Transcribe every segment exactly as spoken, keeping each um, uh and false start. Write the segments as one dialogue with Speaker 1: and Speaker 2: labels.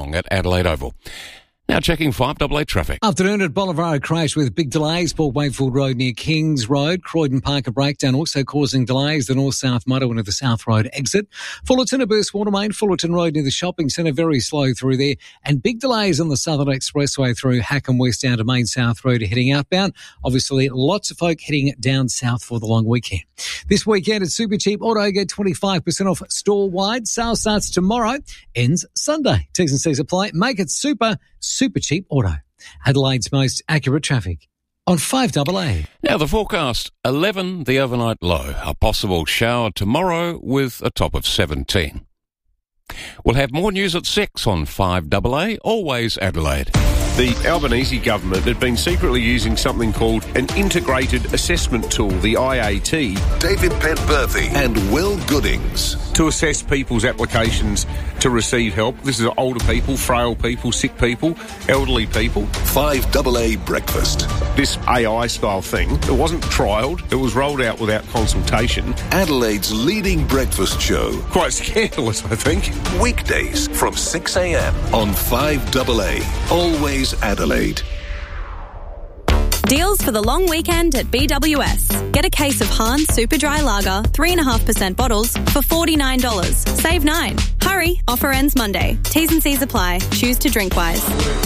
Speaker 1: at Adelaide Oval. Now checking five double A traffic.
Speaker 2: Afternoon at Bolivar crash with big delays. Port Wakefield Road near Kings Road. Croydon Park a breakdown also causing delays. The north-south motor into the South Road exit. Fullerton a burst water main. Fullerton Road near the shopping centre. Very slow through there. And big delays on the Southern Expressway through Hackham West down to Main South Road heading outbound. Obviously lots of folk heading down south for the long weekend. This weekend at Super Cheap Auto, get twenty-five percent off store-wide. Sale starts tomorrow. Ends Sunday. T's and C's apply. Make it super. Super Cheap Auto. Adelaide's most accurate traffic on five double A.
Speaker 1: Now the forecast, eleven the overnight low. A possible shower tomorrow with a top of seventeen. We'll have more news at six on five double A, always Adelaide.
Speaker 3: The Albanese government had been secretly using something called an Integrated Assessment Tool, the I A T,
Speaker 4: David Pentberthy and Will Goodings,
Speaker 3: to assess people's applications to receive help. This is older people, frail people, sick people, elderly people.
Speaker 4: five double A Breakfast.
Speaker 3: This A I-style thing, it wasn't trialled, it was rolled out without consultation.
Speaker 4: Adelaide's leading breakfast show.
Speaker 3: Quite scandalous, I think.
Speaker 4: Weekdays from six a.m. on five double A, always Adelaide.
Speaker 5: Deals for the long weekend at B W S. Get a case of Hahn Super Dry Lager, three point five percent bottles for forty-nine dollars. Save nine. Hurry, offer ends Monday. T's and C's apply. Choose to drink wise.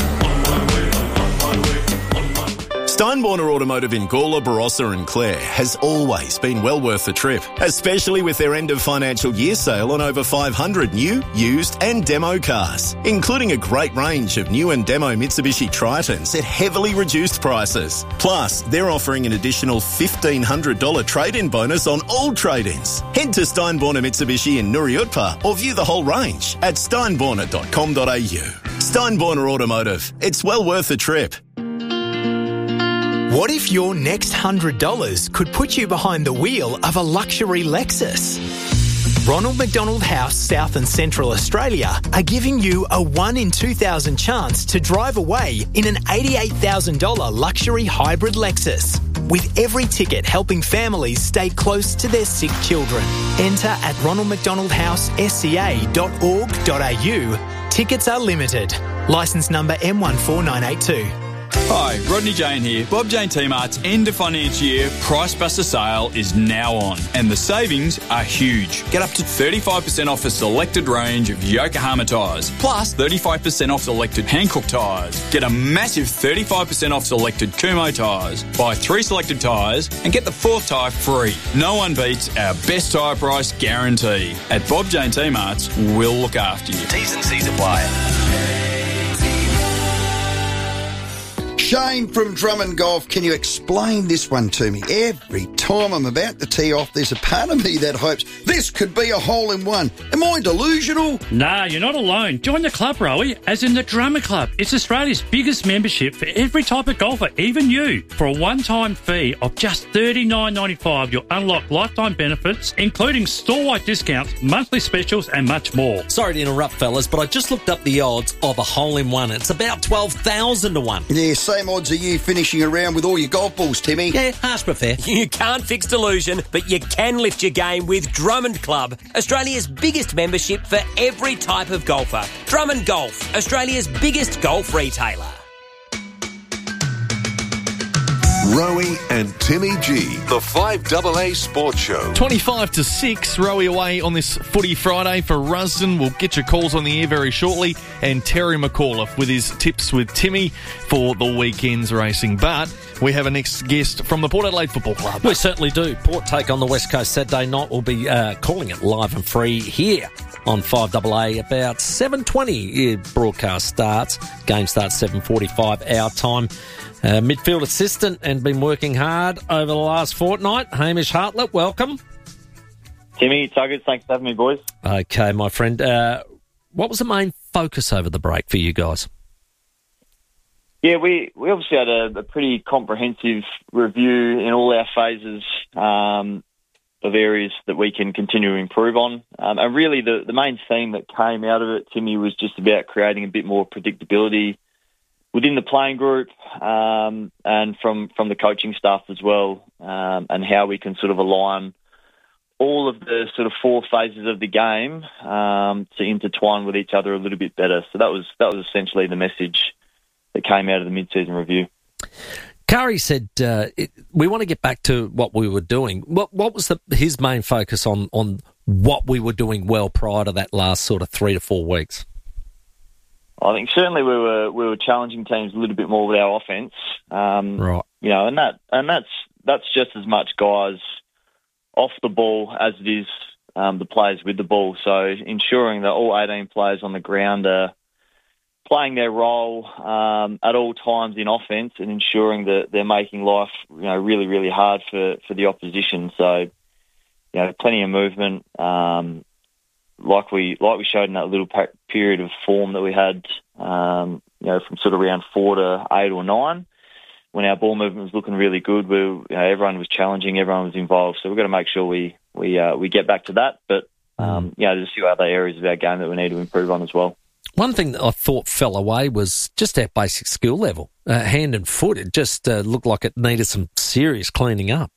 Speaker 6: Steinborner Automotive in Gawler, Barossa and Clare has always been well worth the trip, especially with their end of financial year sale on over five hundred new, used and demo cars, including a great range of new and demo Mitsubishi Tritons at heavily reduced prices. Plus, they're offering an additional fifteen hundred dollars trade-in bonus on all trade-ins. Head to Steinborner Mitsubishi in Nuriutpa or view the whole range at steinborner dot com dot a u. Steinborner Automotive. It's well worth the trip.
Speaker 7: What if your next one hundred dollars could put you behind the wheel of a luxury Lexus? Ronald McDonald House, South and Central Australia are giving you a one in two thousand chance to drive away in an eighty-eight thousand dollars luxury hybrid Lexus. With every ticket helping families stay close to their sick children. Enter at ronald mcdonald house s c a dot org dot a u. Tickets are limited. Licence number M one four nine eight two.
Speaker 8: Hi, Rodney Jane here. Bob Jane T-Mart's end of financial year Price Buster sale is now on, and the savings are huge. Get up to thirty-five percent off a selected range of Yokohama tyres, plus thirty-five percent off selected Hankook tyres. Get a massive thirty-five percent off selected Kumho tyres. Buy three selected tyres and get the fourth tyre free. No one beats our best tyre price guarantee. At Bob Jane T-Mart's, we'll look after you.
Speaker 9: T's and C's apply.
Speaker 10: Shane from Drummond Golf, can you explain this one to me? Every time I'm about to tee off, there's a part of me that hopes this could be a hole-in-one. Am I delusional?
Speaker 11: Nah, you're not alone. Join the club, Rowie, as in the Drummond Club. It's Australia's biggest membership for every type of golfer, even you. For a one-time fee of just thirty-nine ninety-five, you'll unlock lifetime benefits, including store-wide discounts, monthly specials and much more.
Speaker 12: Sorry to interrupt, fellas, but I just looked up the odds of a hole-in-one. It's about twelve thousand to one.
Speaker 10: Yeah, same odds are you finishing around with all your golf balls, Timmy.
Speaker 12: Yeah, harsh but fair.
Speaker 9: You can't fix delusion, but you can lift your game with Drummond Club, Australia's biggest membership for every type of golfer. Drummond Golf, Australia's biggest golf retailer.
Speaker 4: Rowie and Timmy G, the five double A Sports Show.
Speaker 13: twenty-five to six, Rowie away on this Footy Friday for Rusden. We'll get your calls on the air very shortly. And Terry McAuliffe with his tips with Timmy for the weekend's racing. But we have a next guest from the Port Adelaide Football Club.
Speaker 12: We certainly do. Port take on the West Coast Saturday night. We'll be uh, calling it live and free here on five double A. About seven twenty broadcast starts. Game starts seven forty-five our time. Uh, midfield assistant and been working hard over the last fortnight. Hamish Hartlett, welcome.
Speaker 14: Timmy, Tuggers, thanks for having me, boys.
Speaker 12: Okay, my friend. Uh, what was the main focus over the break for you guys?
Speaker 14: Yeah, we, we obviously had a, a pretty comprehensive review in all our phases um, of areas that we can continue to improve on. Um, and really the, the main theme that came out of it, Timmy, was just about creating a bit more predictability within the playing group um, and from, from the coaching staff as well, um, and how we can sort of align all of the sort of four phases of the game um, to intertwine with each other a little bit better. So that was that was essentially the message that came out of the mid-season review.
Speaker 12: Curry said, uh, it, we want to get back to what we were doing. What, what was the, his main focus on, on what we were doing well prior to that last sort of three to four weeks?
Speaker 14: I think certainly we were we were challenging teams a little bit more with our offence. Um,
Speaker 12: right.
Speaker 14: You know, and that and that's that's just as much guys off the ball as it is um, the players with the ball. So ensuring that all eighteen players on the ground are playing their role um, at all times in offence and ensuring that they're making life, you know, really, really hard for, for the opposition. So, you know, plenty of movement, um, like we like we showed in that little period of form that we had, um, you know, from sort of round four to eight or nine, when our ball movement was looking really good. We, you know, everyone was challenging, everyone was involved. So we've got to make sure we we uh, we get back to that. But um, you know, there's a few other areas of our game that we need to improve on as well.
Speaker 12: One thing that I thought fell away was just our basic skill level, uh, hand and foot. It just uh, looked like it needed some serious cleaning up.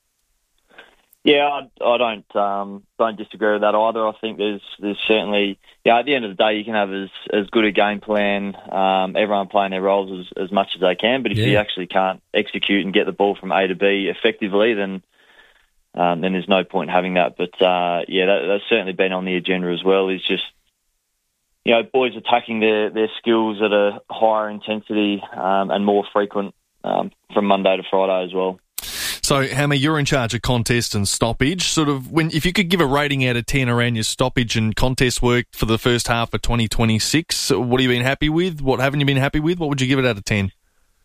Speaker 14: Yeah, I, I don't um, don't disagree with that either. I think there's there's certainly, yeah, at the end of the day, you can have as, as good a game plan, um, everyone playing their roles as, as much as they can, but if yeah. you actually can't execute and get the ball from A to B effectively, then um, then there's no point in having that. But uh, yeah, that, that's certainly been on the agenda as well, is just, you know, boys attacking their, their skills at a higher intensity um, and more frequent um, from Monday to Friday as well.
Speaker 13: So, Hammer, you're in charge of contest and stoppage. Sort of, when if you could give a rating out of ten around your stoppage and contest work for the first half of twenty twenty-six, what have you been happy with? What haven't you been happy with? What would you give it out of ten?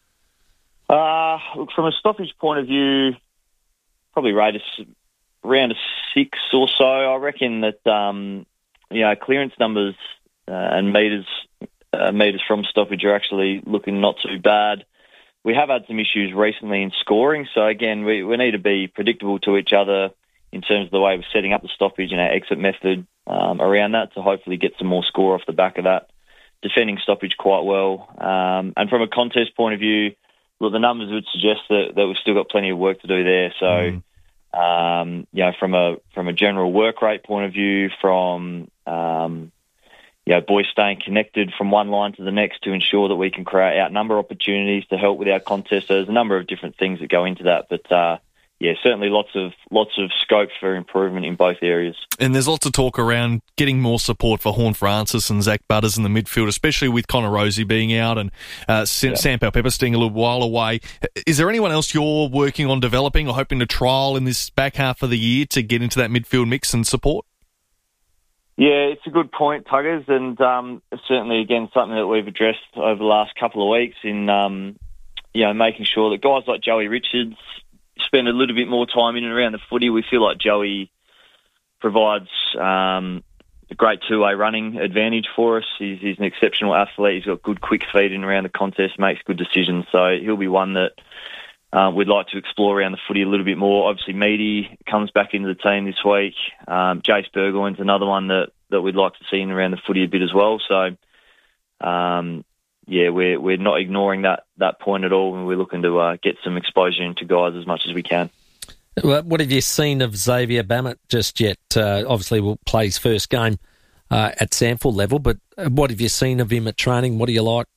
Speaker 14: Uh, look, from a stoppage point of view, probably rate us around a six or so. I reckon that, um, you know, clearance numbers uh, and metres uh, metres from stoppage are actually looking not too bad. We have had some issues recently in scoring, so again, we, we need to be predictable to each other in terms of the way we're setting up the stoppage and our exit method um, around that to hopefully get some more score off the back of that. Defending stoppage quite well. Um, and from a contest point of view, look, the numbers would suggest that, that we've still got plenty of work to do there. So, mm. um, you know, from a from a general work rate point of view, from um, you know, boys staying connected from one line to the next to ensure that we can create outnumber opportunities to help with our contest. So there's a number of different things that go into that, but uh, yeah, certainly lots of lots of scope for improvement in both areas.
Speaker 13: And there's lots of talk around getting more support for Horn Francis and Zach Butters in the midfield, especially with Connor Rosie being out and uh, Sam yeah. Powell-Pepperstein a little while away. Is there anyone else you're working on developing or hoping to trial in this back half of the year to get into that midfield mix and support?
Speaker 14: Yeah, it's a good point, Tuggers, and um, certainly, again, something that we've addressed over the last couple of weeks in, um, you know, making sure that guys like Joey Richards spend a little bit more time in and around the footy. We feel like Joey provides um, a great two-way running advantage for us. He's, he's an exceptional athlete. He's got good quick feet in and around the contest, makes good decisions, so he'll be one that Uh, we'd like to explore around the footy a little bit more. Obviously, Meady comes back into the team this week. Um, Jace Burgoyne's another one that, that we'd like to see in around the footy a bit as well. So, um, yeah, we're we're not ignoring that that point at all, and we're looking to uh, get some exposure into guys as much as we can.
Speaker 12: What have you seen of Xavier Bammett just yet? Uh, obviously, we'll play his first game uh, at Samford level, but what have you seen of him at training? What do you like?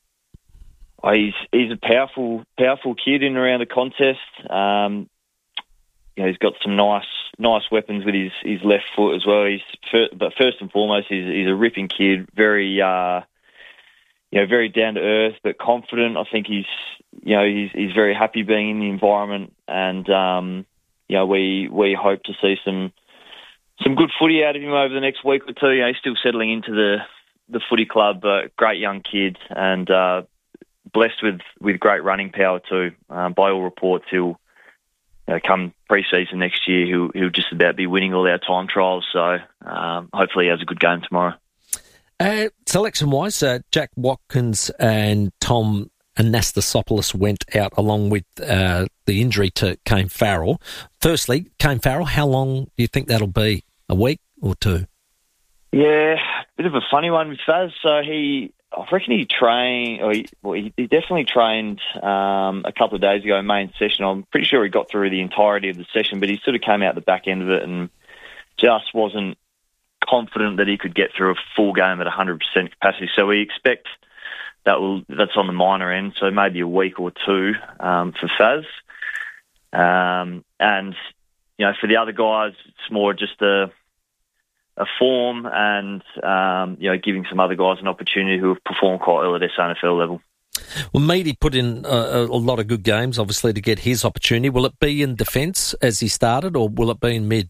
Speaker 14: Oh, he's he's a powerful powerful kid in and around the contest. Um, you know, he's got some nice nice weapons with his, his left foot as well. He's first, but first and foremost, he's, he's a ripping kid. Very uh, you know, very down to earth, but confident. I think he's you know he's he's very happy being in the environment, and um, you know we we hope to see some some good footy out of him over the next week or two. You know, he's still settling into the the footy club, but great young kid, and Uh, blessed with, with great running power too. Um, by all reports, he'll you know, come pre-season next year, he'll, he'll just about be winning all our time trials. So um, hopefully he has a good game tomorrow.
Speaker 12: Uh, selection-wise, uh, Jack Watkins and Tom Anastasopoulos went out along with uh, the injury to Kane Farrell. Firstly, Kane Farrell, how long do you think that'll be? A week or two?
Speaker 14: Yeah, bit of a funny one with Faz. So he I reckon he trained, or he, well, he, he definitely trained um, a couple of days ago, main session. I'm pretty sure he got through the entirety of the session, but he sort of came out the back end of it and just wasn't confident that he could get through a full game at one hundred percent capacity. So we expect that will that's on the minor end, so maybe a week or two um, for Faz. Um, and, you know, for the other guys, it's more just a a form and, um, you know, giving some other guys an opportunity who have performed quite well at S A N F L level.
Speaker 12: Well, Meady put in a, a lot of good games, obviously, to get his opportunity. Will it be in defence as he started, or will it be in mid?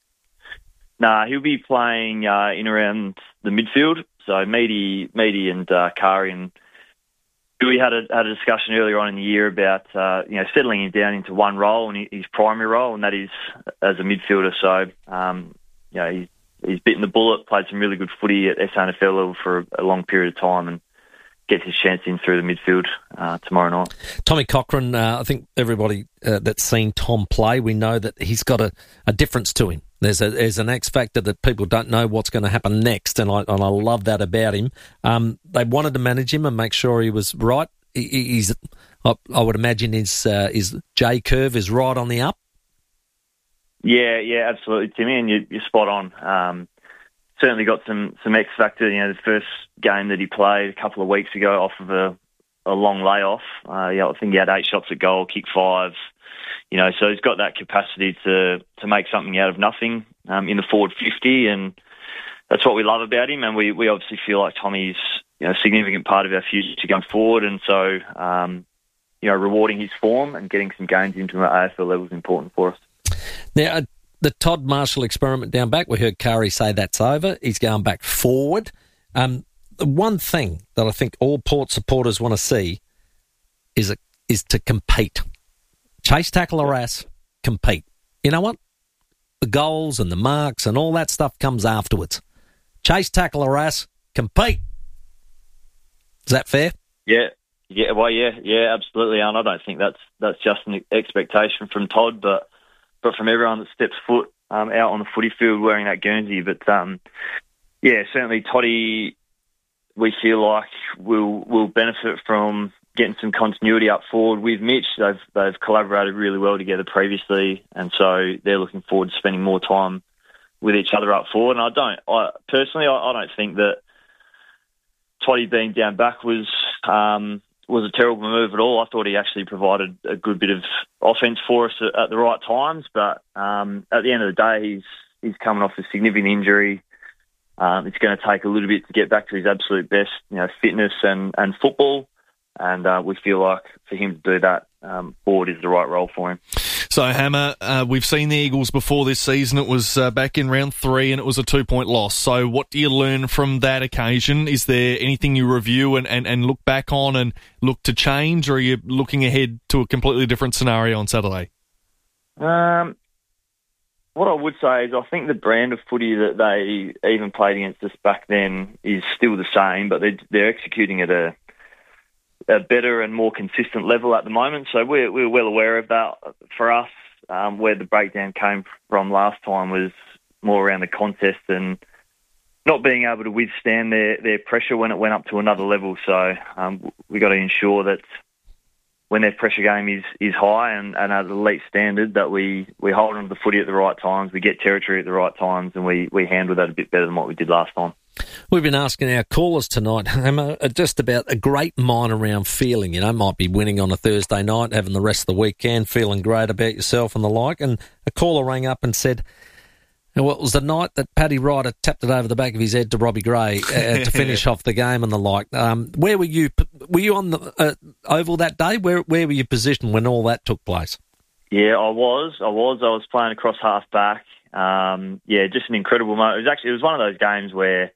Speaker 14: Nah, he'll be playing uh, in around the midfield. So Meady, Meady and uh, Kari and we had a had a discussion earlier on in the year about uh, you know settling him down into one role and his primary role, and that is as a midfielder. So um, you know he's he's bitten the bullet, played some really good footy at S A N F L level for a long period of time, and gets his chance in through the midfield uh, tomorrow night.
Speaker 12: Tommy Cochran, uh, I think everybody uh, that's seen Tom play, we know that he's got a, a difference to him. There's a there's an X factor that people don't know what's going to happen next, and I and I love that about him. Um, they wanted to manage him and make sure he was right. He, he's, I, I would imagine his uh, his J curve is right on the up.
Speaker 14: Yeah, yeah, absolutely, Timmy, and you, you're spot on. Um, certainly got some some X factor. You know, the first game that he played a couple of weeks ago off of a, a long layoff. Uh, yeah, I think he had eight shots at goal, kicked five. You know, so he's got that capacity to to make something out of nothing um, in the forward fifty, and that's what we love about him. And we, we obviously feel like Tommy's you know a significant part of our future going forward, and so um, you know rewarding his form and getting some gains into the A F L level is important for us.
Speaker 12: Now, uh, the Todd Marshall experiment down back, we heard Kari say that's over. He's going back forward. Um, the one thing that I think all Port supporters want to see is a, is to compete. Chase, tackle, harass, compete. You know what? The goals and the marks and all that stuff comes afterwards. Chase, tackle, harass, compete. Is that fair?
Speaker 14: Yeah, yeah, well, yeah, yeah, absolutely. And I don't think that's that's just an expectation from Todd, but but from everyone that steps foot um, out on the footy field wearing that Guernsey. But um, yeah, certainly Toddy, we feel like will will benefit from getting some continuity up forward with Mitch. They've they've collaborated really well together previously, and so they're looking forward to spending more time with each other up forward. And I don't, I personally, I, I don't think that Toddy being down back was um, was a terrible move at all. I thought he actually provided a good bit of offence for us at, at the right times. But um, at the end of the day, he's he's coming off a significant injury. Um, it's going to take a little bit to get back to his absolute best, you know, fitness and, and football. And uh, we feel like for him to do that, um, forward is the right role for him.
Speaker 13: So, Hammer, uh, we've seen the Eagles before this season. It was uh, back in round three and it was a two-point loss. So what do you learn from that occasion? Is there anything you review and, and, and look back on and look to change, or are you looking ahead to a completely different scenario on Saturday?
Speaker 14: Um, what I would say is I think the brand of footy that they even played against us back then is still the same, but they're, they're executing at a a better and more consistent level at the moment. So we're, we're well aware of that. For us, um, where the breakdown came from last time was more around the contest and not being able to withstand their, their pressure when it went up to another level. So um, we got to ensure that when their pressure game is, is high and, and at an elite standard, that we, we hold on to the footy at the right times, we get territory at the right times, and we, we handle that a bit better than what we did last time.
Speaker 12: We've been asking our callers tonight, Emma, just about a great minor round feeling. You know, might be winning on a Thursday night, having the rest of the weekend, feeling great about yourself and the like. And a caller rang up and said, well, it was the night that Paddy Ryder tapped it over the back of his head to Robbie Gray uh, to finish off the game and the like. Um, where were you? Were you on the uh, oval that day? Where where were you positioned when all that took place?
Speaker 14: Yeah, I was. I was. I was playing across half back. Um, yeah, just an incredible moment. It was actually it was one of those games where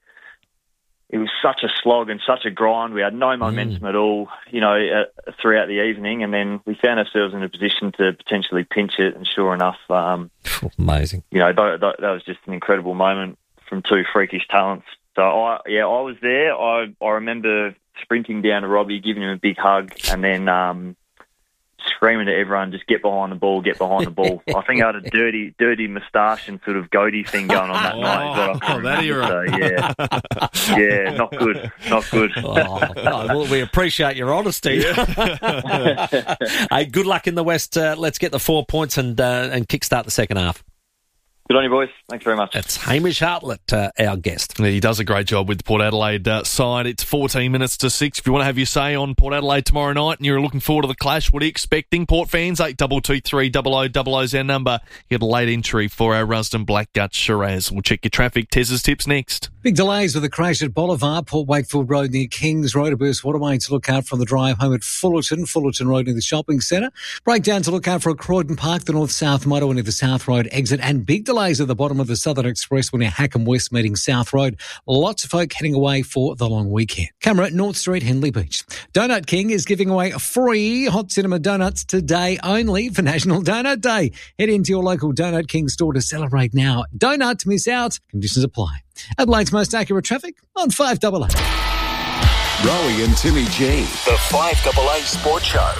Speaker 14: it was such a slog and such a grind. We had no momentum mm. at all, you know, uh, throughout the evening, and then we found ourselves in a position to potentially pinch it. And sure enough, um,
Speaker 12: amazing.
Speaker 14: You know, that, that, that was just an incredible moment from two freakish talents. So I, yeah, I was there. I, I remember sprinting down to Robbie, giving him a big hug, and then um, screaming to everyone, just get behind the ball, get behind the ball. I think I had a dirty, dirty moustache and sort of goatee thing going on that
Speaker 13: oh,
Speaker 14: night.
Speaker 13: Oh, that era.
Speaker 14: So, yeah, yeah, not good, not good.
Speaker 12: Oh, no, well, we appreciate your honesty. Hey, good luck in the West. Uh, let's get the four points and uh, and kickstart the second half.
Speaker 14: Good on you, boys. Thanks very much.
Speaker 12: It's Hamish Hartlett, uh, our guest.
Speaker 13: He does a great job with the Port Adelaide uh, side. It's fourteen minutes to six. If you want to have your say on Port Adelaide tomorrow night and you're looking forward to the clash, what are you expecting? Port fans, eight two two three double oh double oh is our number. Get a late entry for our Rusden Blackgut Shiraz. We'll check your traffic. Tez's tips next.
Speaker 2: Big delays with a crash at Boulevard, Port Wakefield Road near Kings Road. A burst waterway to look out from the drive home at Fullerton, Fullerton Road near the shopping centre. Breakdown to look out for Croydon Park, the north-south motorway near the South Road exit. And big delays at the bottom of the Southern Expressway near Hackham West meeting South Road. Lots of folk heading away for the long weekend. Camera at North Street, Henley Beach. Donut King is giving away free hot cinema donuts today only for National Donut Day. Head into your local Donut King store to celebrate now. Donut, miss out. Conditions apply. Adelaide's most accurate traffic on five double A.
Speaker 4: Rowie and Timmy G. The five double A Sports Show.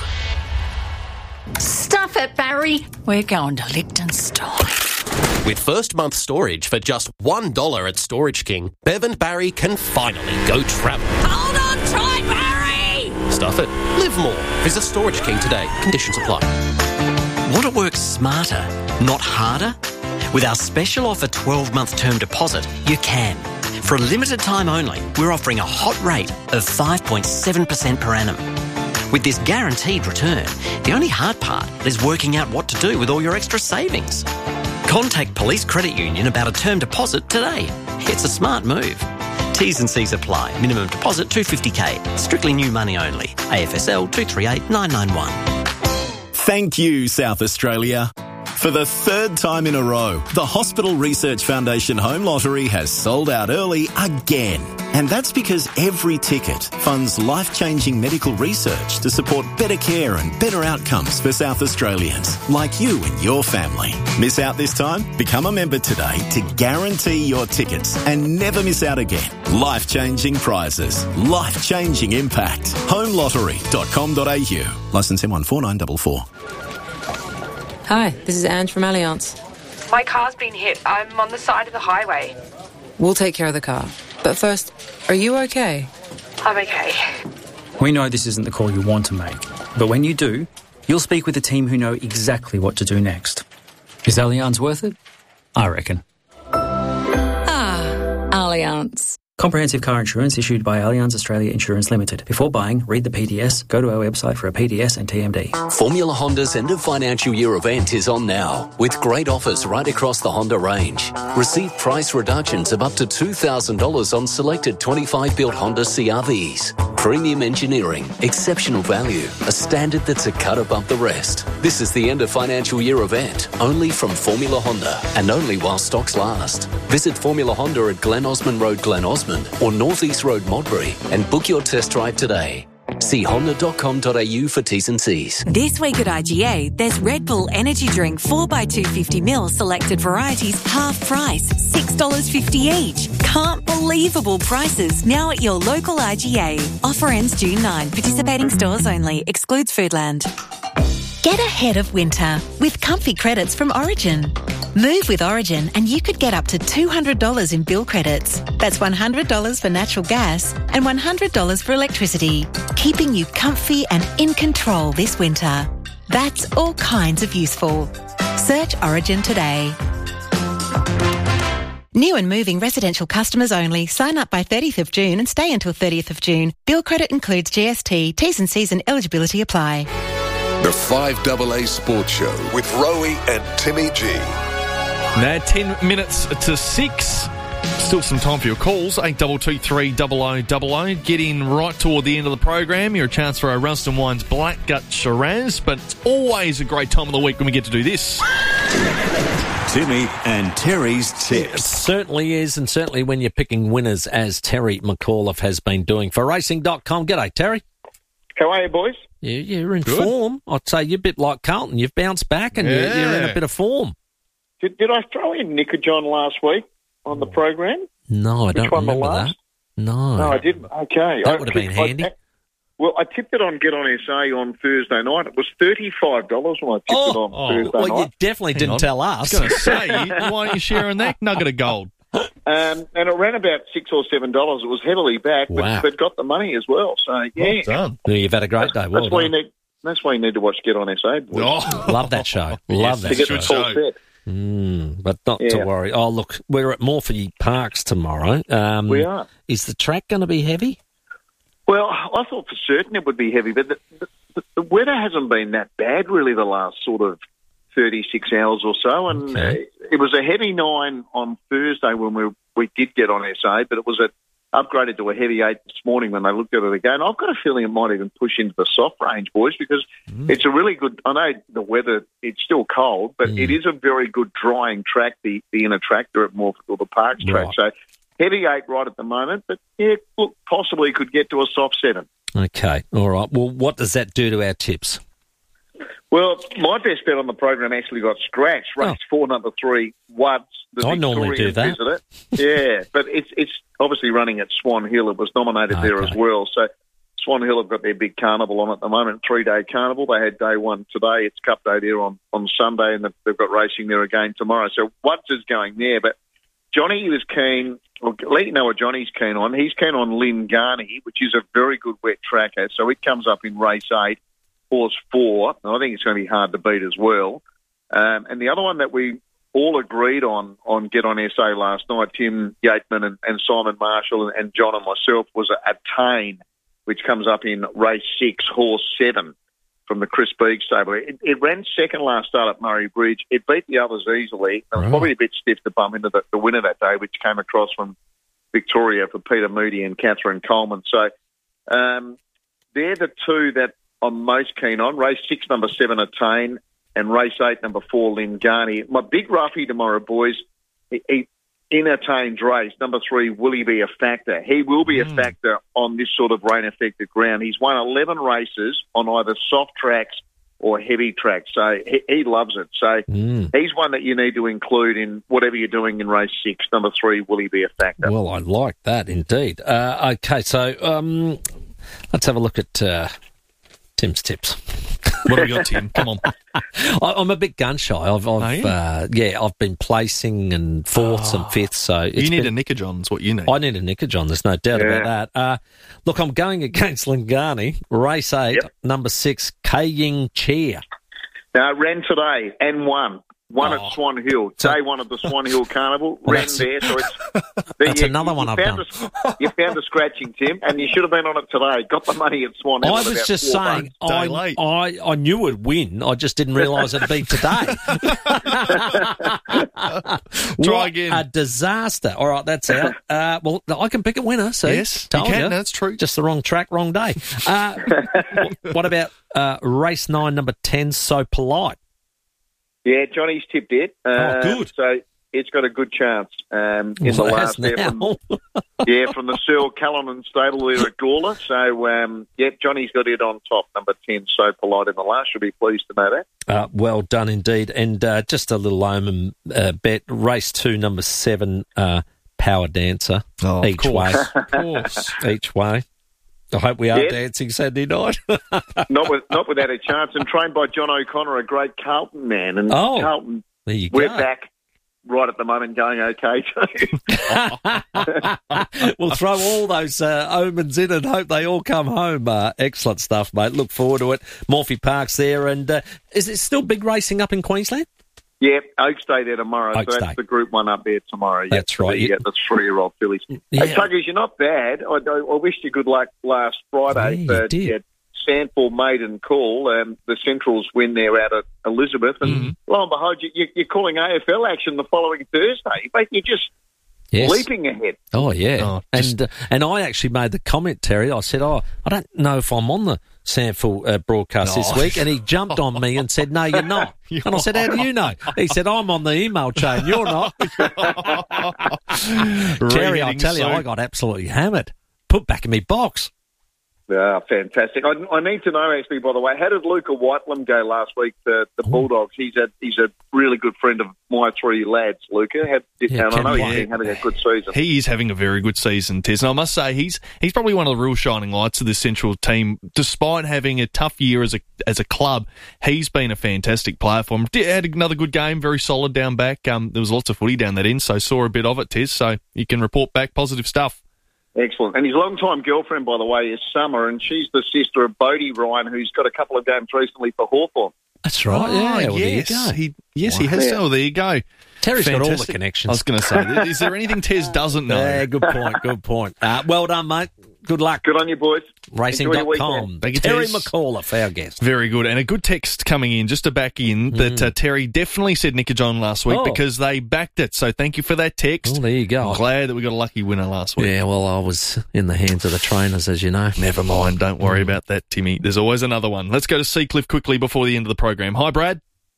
Speaker 15: Stuff it, Barry. We're going to Liechtenstein.
Speaker 16: With first month storage for just one dollar at Storage King, Bev and Barry can finally go travel.
Speaker 15: Hold on tight, Barry!
Speaker 16: Stuff it. Live more. Visit Storage King today. Conditions apply.
Speaker 17: Want to work smarter, not harder? With our special offer twelve-month term deposit, you can. For a limited time only, we're offering a hot rate of five point seven percent per annum. With this guaranteed return, the only hard part is working out what to do with all your extra savings. Contact Police Credit Union about a term deposit today. It's a smart move. T's and C's apply. Minimum deposit two hundred fifty thousand. Strictly new money only. A F S L two three eight nine nine one.
Speaker 6: Thank you, South Australia. For the third time in a row, the Hospital Research Foundation Home Lottery has sold out early again. And that's because every ticket funds life-changing medical research to support better care and better outcomes for South Australians, like you and your family. Miss out this time? Become a member today to guarantee your tickets and never miss out again. Life-changing prizes. Life-changing impact. home lottery dot com dot a u. Licence M one four nine four four.
Speaker 18: Hi, this is Ange from Allianz.
Speaker 19: My car's been hit. I'm on the side of the highway.
Speaker 18: We'll take care of the car. But first, are you okay?
Speaker 19: I'm okay.
Speaker 20: We know this isn't the call you want to make, but when you do, you'll speak with a team who know exactly what to do next. Is Allianz worth it? I reckon.
Speaker 18: Ah, Allianz.
Speaker 20: Comprehensive car insurance issued by Allianz Australia Insurance Limited. Before buying, read the P D S, go to our website for a P D S and T M D.
Speaker 21: Formula Honda's end of financial year event is on now, with great offers right across the Honda range. Receive price reductions of up to two thousand dollars on selected twenty-five built Honda C R Vs. Premium engineering, exceptional value, a standard that's a cut above the rest. This is the end of financial year event, only from Formula Honda, and only while stocks last. Visit Formula Honda at Glen Osmond Road, Glen Osmond, or North East Road, Modbury, and book your test drive today. See honda dot com dot a u for T's and C's.
Speaker 22: This week at I G A, there's Red Bull Energy Drink four by two fifty mil selected varieties, half price, six dollars fifty each. Can't believable prices now at your local I G A. Offer ends June ninth. Participating stores only. Excludes Foodland.
Speaker 23: Get ahead of winter with comfy credits from Origin. Move with Origin and you could get up to two hundred dollars in bill credits. That's one hundred dollars for natural gas and one hundred dollars for electricity, keeping you comfy and in control this winter. That's all kinds of useful. Search Origin today. New and moving residential customers only. Sign up by thirtieth of June and stay until thirtieth of June. Bill credit includes G S T. T's and C's and eligibility apply.
Speaker 4: The five double A Sports Show with Rowie and Timmy G.
Speaker 13: Now, ten minutes to six. Still some time for your calls. eight two two three double oh double oh. Get in right toward the end of the program. You're a chance for our Rusden Wines Blackgut Shiraz, but it's always a great time of the week when we get to do this.
Speaker 6: Timmy and Terry's tips.
Speaker 12: It certainly is, and certainly when you're picking winners, as Terry McAuliffe has been doing for racing dot com. G'day, Terry.
Speaker 24: How are you, boys?
Speaker 12: Yeah, you're in
Speaker 24: Good.
Speaker 12: form. I'd say you're a bit like Carlton. You've bounced back and
Speaker 24: Yeah.
Speaker 12: you're, you're in a bit of form.
Speaker 24: Did, did I throw in Nick or John last week on the program?
Speaker 12: No, I
Speaker 24: Which
Speaker 12: don't
Speaker 24: one, the
Speaker 12: remember
Speaker 24: last?
Speaker 12: that. No.
Speaker 24: No, I didn't. Okay.
Speaker 12: That
Speaker 24: I-
Speaker 12: would have been
Speaker 24: I-
Speaker 12: handy.
Speaker 24: Would Well, I tipped it on Get On S A on Thursday night. It was thirty-five dollars when I tipped
Speaker 12: Oh,
Speaker 24: it on
Speaker 12: oh,
Speaker 24: Thursday
Speaker 12: well,
Speaker 24: night.
Speaker 12: you definitely
Speaker 13: Hang
Speaker 12: didn't
Speaker 13: on.
Speaker 12: tell
Speaker 13: I
Speaker 12: us.
Speaker 13: was going to say, why aren't you sharing that nugget of gold?
Speaker 24: Um, and it ran about six or seven dollars. It was heavily back, but,
Speaker 12: Wow.
Speaker 24: but got the money as well. So yeah,
Speaker 13: Well done.
Speaker 12: Yeah, you've had a great day. Well
Speaker 24: that's why you
Speaker 12: done.
Speaker 24: need. That's why you need to watch Get On S A. Boys.
Speaker 13: Oh,
Speaker 12: Love that show. Love
Speaker 13: Yes,
Speaker 12: that
Speaker 24: to get
Speaker 12: show.
Speaker 24: the full set.
Speaker 12: Mm, but not to
Speaker 24: Yeah.
Speaker 12: worry. Oh, look, we're at Morphy Parks tomorrow. Um,
Speaker 24: We are.
Speaker 12: Is the track going to be heavy?
Speaker 24: Well, I thought for certain it would be heavy, but the, the, the weather hasn't been that bad really the last sort of thirty-six hours or so, and
Speaker 12: Okay.
Speaker 24: uh, it was a heavy nine on Thursday when we we did Get On S A, but it was a, upgraded to a heavy eight this morning when they looked at it again. I've got a feeling it might even push into the soft range, boys, because
Speaker 12: Mm.
Speaker 24: it's a really good. I know the weather; it's still cold, but
Speaker 12: Mm.
Speaker 24: it is a very good drying track. The the inner track there at Morpeth or the Parks track,
Speaker 12: Right.
Speaker 24: so. Heavy eight right at the moment, but yeah, look, possibly could get to a soft seven.
Speaker 12: Okay, all right. Well, what does that do to our tips?
Speaker 24: Well, my best bet on the program actually got scratched. Race four, number three, Wuds. The
Speaker 12: I normally
Speaker 24: Victorian
Speaker 12: do that.
Speaker 24: Visitor. Yeah, but it's it's obviously running at Swan Hill. It was nominated there
Speaker 12: Okay.
Speaker 24: as well. So Swan Hill have got their big carnival on at the moment, three-day carnival. They had day one today. It's Cup Day there on, on Sunday, and they've, they've got racing there again tomorrow. So Wuds is going there, but Johnny was keen. I'll let you know what Johnny's keen on. He's keen on Lingarni, which is a very good wet tracker. So it comes up in race eight, horse four. And I think it's going to be hard to beat as well. Um, and the other one that we all agreed on on Get On S A last night, Tim Yateman and, and Simon Marshall and, and John and myself, was Attain, which comes up in race six, horse seven from the Chris Beeg stable. It, it ran second last start at Murray Bridge. It beat the others easily. It was
Speaker 12: Right.
Speaker 24: probably a bit stiff to bump into the, the winner that day, which came across from Victoria for Peter Moody and Catherine Coleman. So um, they're the two that I'm most keen on. Race six, number seven, Attain, and race eight, number four, Lingarni. My big roughie tomorrow, boys, he, he, in Attain's race, number three, will he be a factor? He will be a factor on this sort of rain-affected ground. He's won eleven races on either soft tracks or heavy tracks, so he, he loves it. So
Speaker 12: Mm.
Speaker 24: he's one that you need to include in whatever you're doing in race six. Number three, will he be a factor?
Speaker 12: Well, I like that indeed. Uh, okay, so um, let's have a look at uh, Tim's tips.
Speaker 13: What have we got, Tim? Come on.
Speaker 12: I, I'm a bit gun shy. I've,
Speaker 13: Are
Speaker 12: I've
Speaker 13: you?
Speaker 12: uh, yeah, I've been placing and fourths and fifths. So it's
Speaker 13: You need
Speaker 12: been-
Speaker 13: a Nickajohn's what you need.
Speaker 12: I need a Nickajohn, there's no doubt
Speaker 24: Yeah.
Speaker 12: about that. Uh, look, I'm going against Lingarni, race eight,
Speaker 24: Yep.
Speaker 12: number six, K-Ying Cheer.
Speaker 24: Now, ran today and won. One
Speaker 12: Oh.
Speaker 24: at Swan Hill.
Speaker 12: So-
Speaker 24: Day one of the Swan Hill Carnival.
Speaker 12: Well,
Speaker 24: ran
Speaker 12: that's-
Speaker 24: there. So it's,
Speaker 12: That's
Speaker 24: you-
Speaker 12: another
Speaker 24: you
Speaker 12: one I've
Speaker 24: found
Speaker 12: done.
Speaker 24: A, you found a scratching, Tim, and you should have been on it today. Got the money at Swan Hill.
Speaker 12: I
Speaker 24: at
Speaker 12: was
Speaker 24: about
Speaker 12: just
Speaker 24: four
Speaker 12: saying,
Speaker 24: bucks.
Speaker 12: I,
Speaker 13: Day late.
Speaker 12: I, I knew it'd win. I just didn't realise it'd be today.
Speaker 13: Try
Speaker 12: What
Speaker 13: again.
Speaker 12: a disaster. All right, that's out. Uh, well, I can pick a winner, see?
Speaker 13: Yes, you
Speaker 12: Told
Speaker 13: can.
Speaker 12: ya.
Speaker 13: That's true.
Speaker 12: Just the wrong track, wrong day. Uh, wh- what about uh, race nine, number ten, So Polite?
Speaker 24: Yeah, Johnny's tipped it.
Speaker 12: Oh,
Speaker 24: Um,
Speaker 12: good.
Speaker 24: So it's got a good chance um, in
Speaker 12: Well,
Speaker 24: the
Speaker 12: it
Speaker 24: last
Speaker 12: has
Speaker 24: there.
Speaker 12: now.
Speaker 24: From, yeah, from the Searle Cullinan stable there at Gawler. So, um, yeah, Johnny's got it on top, number ten, So Polite in the last. Should be pleased to know that.
Speaker 12: Uh, well done indeed. And uh, just a little omen uh, bet. Race two, number seven, uh, Power Dancer.
Speaker 13: Oh, of
Speaker 12: each way.
Speaker 13: course. Of course.
Speaker 12: Each way. I hope we are
Speaker 24: Yeah.
Speaker 12: dancing Saturday night.
Speaker 24: not with, not without a chance. And trained by John O'Connor, a great Carlton man. And
Speaker 12: Oh,
Speaker 24: Carlton,
Speaker 12: there you
Speaker 24: we're
Speaker 12: go.
Speaker 24: back right at the moment going okay too.
Speaker 12: We'll throw all those uh, omens in and hope they all come home. Uh, excellent stuff, mate. Look forward to it. Morphy Park's there. And uh, is it still big racing up in Queensland?
Speaker 24: Yeah, Oaks Day there tomorrow.
Speaker 12: Oaks
Speaker 24: so that's
Speaker 12: Day.
Speaker 24: the group one up there tomorrow.
Speaker 12: That's
Speaker 24: yeah,
Speaker 12: right.
Speaker 24: You get the three-year-old fillies.
Speaker 12: Yeah.
Speaker 24: Hey, Tuggers, you're not bad. I, I, I wish you good luck last Friday.
Speaker 12: Yeah, you
Speaker 24: but,
Speaker 12: did.
Speaker 24: Yeah, Sandford Maiden Call, um, the Centrals win there out at Elizabeth. And
Speaker 12: Mm-hmm.
Speaker 24: lo and behold, you, you, you're calling A F L action the following Thursday. Mate, you're just
Speaker 12: Yes.
Speaker 24: leaping ahead.
Speaker 12: Oh, yeah.
Speaker 13: Oh,
Speaker 12: and uh, and I actually made the comment, Terry. I said, oh, I don't know if I'm on the Sandford uh, broadcast this
Speaker 13: Oh.
Speaker 12: week. And he jumped on me and said, no, you're not. And I said, how do you know? He said, I'm on the email chain. You're not. Terry, I
Speaker 13: Reading
Speaker 12: tell you,
Speaker 13: so-
Speaker 12: I got absolutely hammered. Put back in my box.
Speaker 24: Ah, fantastic. I, I need to know, actually, by the way, how did Luca Whitelam go last week, the, the Bulldogs? He's a, he's a really good friend of my three lads, Luca. How,
Speaker 13: Yeah,
Speaker 24: and I know
Speaker 13: yeah.
Speaker 24: he's been having a good season.
Speaker 13: He is having a very good season, Tez. And I must say, he's he's probably one of the real shining lights of this Central team. Despite having a tough year as a as a club, he's been a fantastic player for him. Did, had another good game, very solid down back. Um, there was lots of footy down that end, so saw a bit of it, Tez. So you can report back positive stuff.
Speaker 24: Excellent. And his long-time girlfriend, by the way, is Summer, and she's the sister of Bodie Ryan, who's got a couple of games recently for Hawthorn.
Speaker 12: That's right.
Speaker 13: Oh,
Speaker 12: yeah, well,
Speaker 13: yes.
Speaker 12: there you go.
Speaker 13: He, yes,
Speaker 12: Wow.
Speaker 13: he has.
Speaker 24: Yeah.
Speaker 13: Oh, there you go.
Speaker 12: Terry's got all the
Speaker 13: Fantastic.
Speaker 12: connections.
Speaker 13: I was going to say, is there anything Tez doesn't know?
Speaker 12: Yeah, good point, good point. Uh, well done, mate. Good luck.
Speaker 24: Good on you, boys.
Speaker 12: Racing
Speaker 24: Enjoy your
Speaker 12: dot com.
Speaker 24: weekend.
Speaker 13: Thank you,
Speaker 12: Terry
Speaker 13: Tez.
Speaker 12: McAuliffe, our guest.
Speaker 13: Very good. And a good text coming in, just to back in, that uh, Terry definitely said Nick and John last week
Speaker 12: Oh.
Speaker 13: because they backed it. So thank you for that text.
Speaker 12: Oh, there you go.
Speaker 13: I'm glad that we got a lucky winner last week.
Speaker 12: Yeah, well, I was in the hands of the trainers, as you know.
Speaker 13: Never mind. Don't worry about that, Timmy. There's always another one. Let's go to Seacliff quickly before the end of the program. Hi, Brad.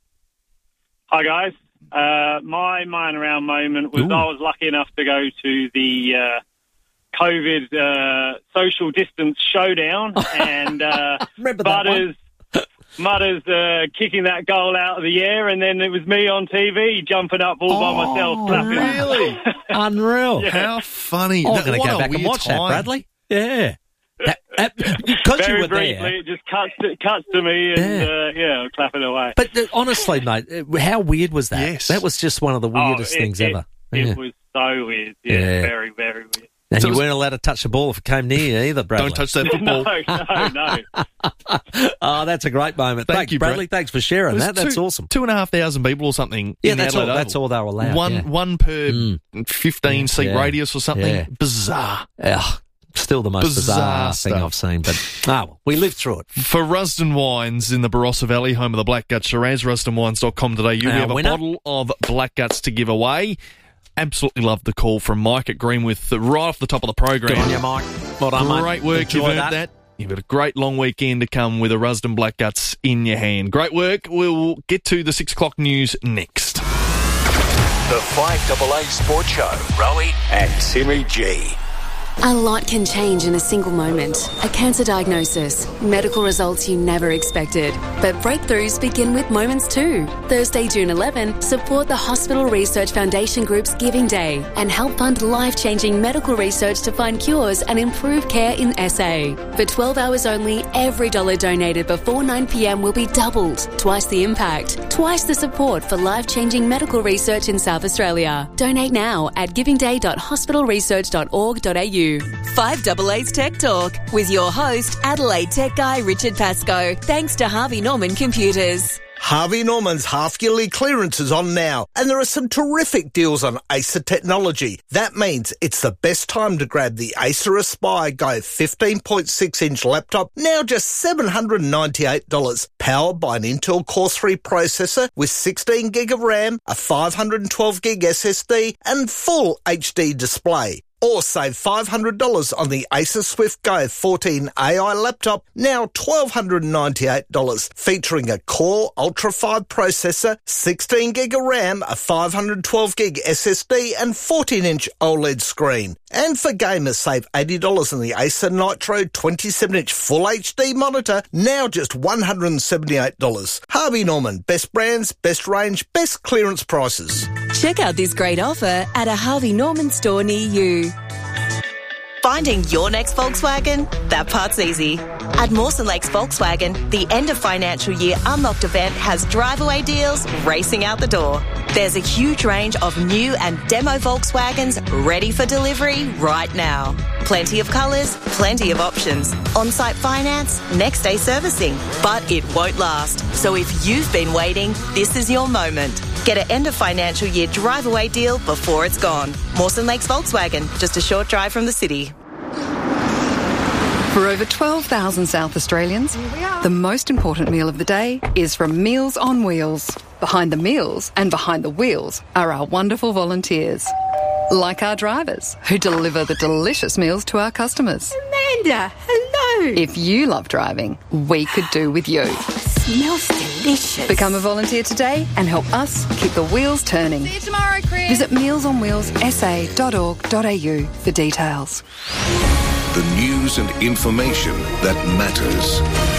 Speaker 1: Hi, guys. Uh, my mine around moment was
Speaker 13: Ooh.
Speaker 1: I was lucky enough to go to the uh, COVID uh, social distance showdown, and uh,
Speaker 12: Remember that one?
Speaker 1: Butters, Mutters uh, kicking that goal out of the air, and then it was me on T V jumping up all by myself, clapping.
Speaker 13: Really?
Speaker 12: Unreal.
Speaker 1: Yeah.
Speaker 13: How funny.
Speaker 12: I'm
Speaker 13: That-
Speaker 12: going to
Speaker 13: what
Speaker 12: go
Speaker 13: a
Speaker 12: back and
Speaker 13: weird
Speaker 12: watch that,
Speaker 13: time.
Speaker 12: Bradley. Yeah. Because you
Speaker 1: Very
Speaker 12: were
Speaker 1: briefly,
Speaker 12: there.
Speaker 1: it just cuts to, cuts to me, and
Speaker 12: Yeah.
Speaker 1: uh, yeah, I'm clapping away.
Speaker 12: But uh, honestly, mate, uh, how weird was that?
Speaker 13: Yes.
Speaker 12: That was just one of the weirdest
Speaker 1: Oh, it-
Speaker 12: things
Speaker 1: it,
Speaker 12: ever.
Speaker 1: It
Speaker 12: Yeah.
Speaker 1: was so weird. Yeah,
Speaker 12: Yeah.
Speaker 1: very, very weird.
Speaker 12: And
Speaker 13: So
Speaker 12: you
Speaker 13: it was-
Speaker 12: weren't allowed to touch the ball if it came near you either, Bradley.
Speaker 13: Don't touch that
Speaker 1: No,
Speaker 13: football.
Speaker 1: no, no.
Speaker 12: Oh, that's a great moment.
Speaker 13: Thank
Speaker 12: Thanks,
Speaker 13: you, Brad.
Speaker 12: Bradley. Thanks for sharing
Speaker 13: There's
Speaker 12: that. That's
Speaker 13: two-
Speaker 12: awesome.
Speaker 13: Two and a half thousand people or something.
Speaker 12: Yeah,
Speaker 13: in the
Speaker 12: that's all.
Speaker 13: Adelaide
Speaker 12: That's
Speaker 13: Oval.
Speaker 12: all they were allowed.
Speaker 13: One,
Speaker 12: yeah.
Speaker 13: one per
Speaker 12: Mm.
Speaker 13: fifteen seat
Speaker 12: Yeah.
Speaker 13: radius or something.
Speaker 12: Yeah.
Speaker 13: Bizarre.
Speaker 12: Ugh, still the most bizarre,
Speaker 13: Bizarre
Speaker 12: thing
Speaker 13: stuff.
Speaker 12: I've seen, but ah, well, we lived through it.
Speaker 13: For Rusden Wines in the Barossa Valley, home of the Black Gut Shiraz, rusden wines dot com today. You
Speaker 12: Our
Speaker 13: have a
Speaker 12: winner.
Speaker 13: bottle of Black Guts to give away. Absolutely loved the call from Mike at Greenwith right off the top of the program.
Speaker 12: Good on you, Mike. Well done, mate.
Speaker 13: Great work.
Speaker 12: Enjoy
Speaker 13: You've earned
Speaker 12: that.
Speaker 13: that. You've got a great long weekend to come with a Rusden Black Guts in your hand. Great work. We'll get to the six o'clock news next.
Speaker 4: The five A A Sports Show. Rowie and Timmy G.
Speaker 3: A lot can change in a single moment. A cancer diagnosis, medical results you never expected. But breakthroughs begin with moments too. Thursday, June eleventh, support the Hospital Research Foundation Group's Giving Day and help fund life-changing medical research to find cures and improve care in S A. For twelve hours only, every dollar donated before nine p.m. will be doubled. Twice the impact, twice the support for life-changing medical research in South Australia. Donate now at giving day dot hospital research dot org dot a u.
Speaker 22: five A A's Tech Talk with your host, Adelaide Tech Guy Richard Pascoe. Thanks to Harvey Norman Computers.
Speaker 5: Harvey Norman's half-yearly clearance is on now, and there are some terrific deals on Acer technology. That means it's the best time to grab the Acer Aspire Go fifteen point six inch laptop, now just seven hundred ninety-eight dollars, powered by an Intel Core three processor with sixteen gig of RAM, a five hundred twelve gig S S D, and full H D display. Or save five hundred dollars on the Acer Swift Go fourteen A I laptop, now one thousand two hundred ninety-eight dollars, featuring a Core Ultra five processor, sixteen gig of RAM, a five hundred twelve gig S S D and fourteen inch OLED screen. And for gamers, save eighty dollars on the Acer Nitro twenty-seven inch Full H D monitor, now just one hundred seventy-eight dollars. Harvey Norman, best brands, best range, best clearance prices.
Speaker 22: Check out this great offer at a Harvey Norman store near you. Finding your next Volkswagen? That part's easy. At Mawson Lakes Volkswagen, the end of financial year Unlocked event has drive-away deals racing out the door. There's a huge range of new and demo Volkswagens ready for delivery right now. Plenty of colours, plenty of options. On-site finance, next day servicing. But it won't last. So if you've been waiting, this is your moment. Get an end of financial year drive-away deal before it's gone. Mawson Lakes Volkswagen, just a short drive from the city.
Speaker 7: For over twelve thousand South Australians, the most important meal of the day is from Meals on Wheels. Behind the meals and behind the wheels are our wonderful volunteers. Like our drivers, who deliver the delicious meals to our customers.
Speaker 15: Amanda, hello.
Speaker 7: If you love driving, we could do with you.
Speaker 15: Smells delicious.
Speaker 7: Become a volunteer today and help us keep the wheels turning.
Speaker 15: See you tomorrow, Chris.
Speaker 7: Visit meals on wheels s a dot org dot a u for details.
Speaker 4: The news and information that matters.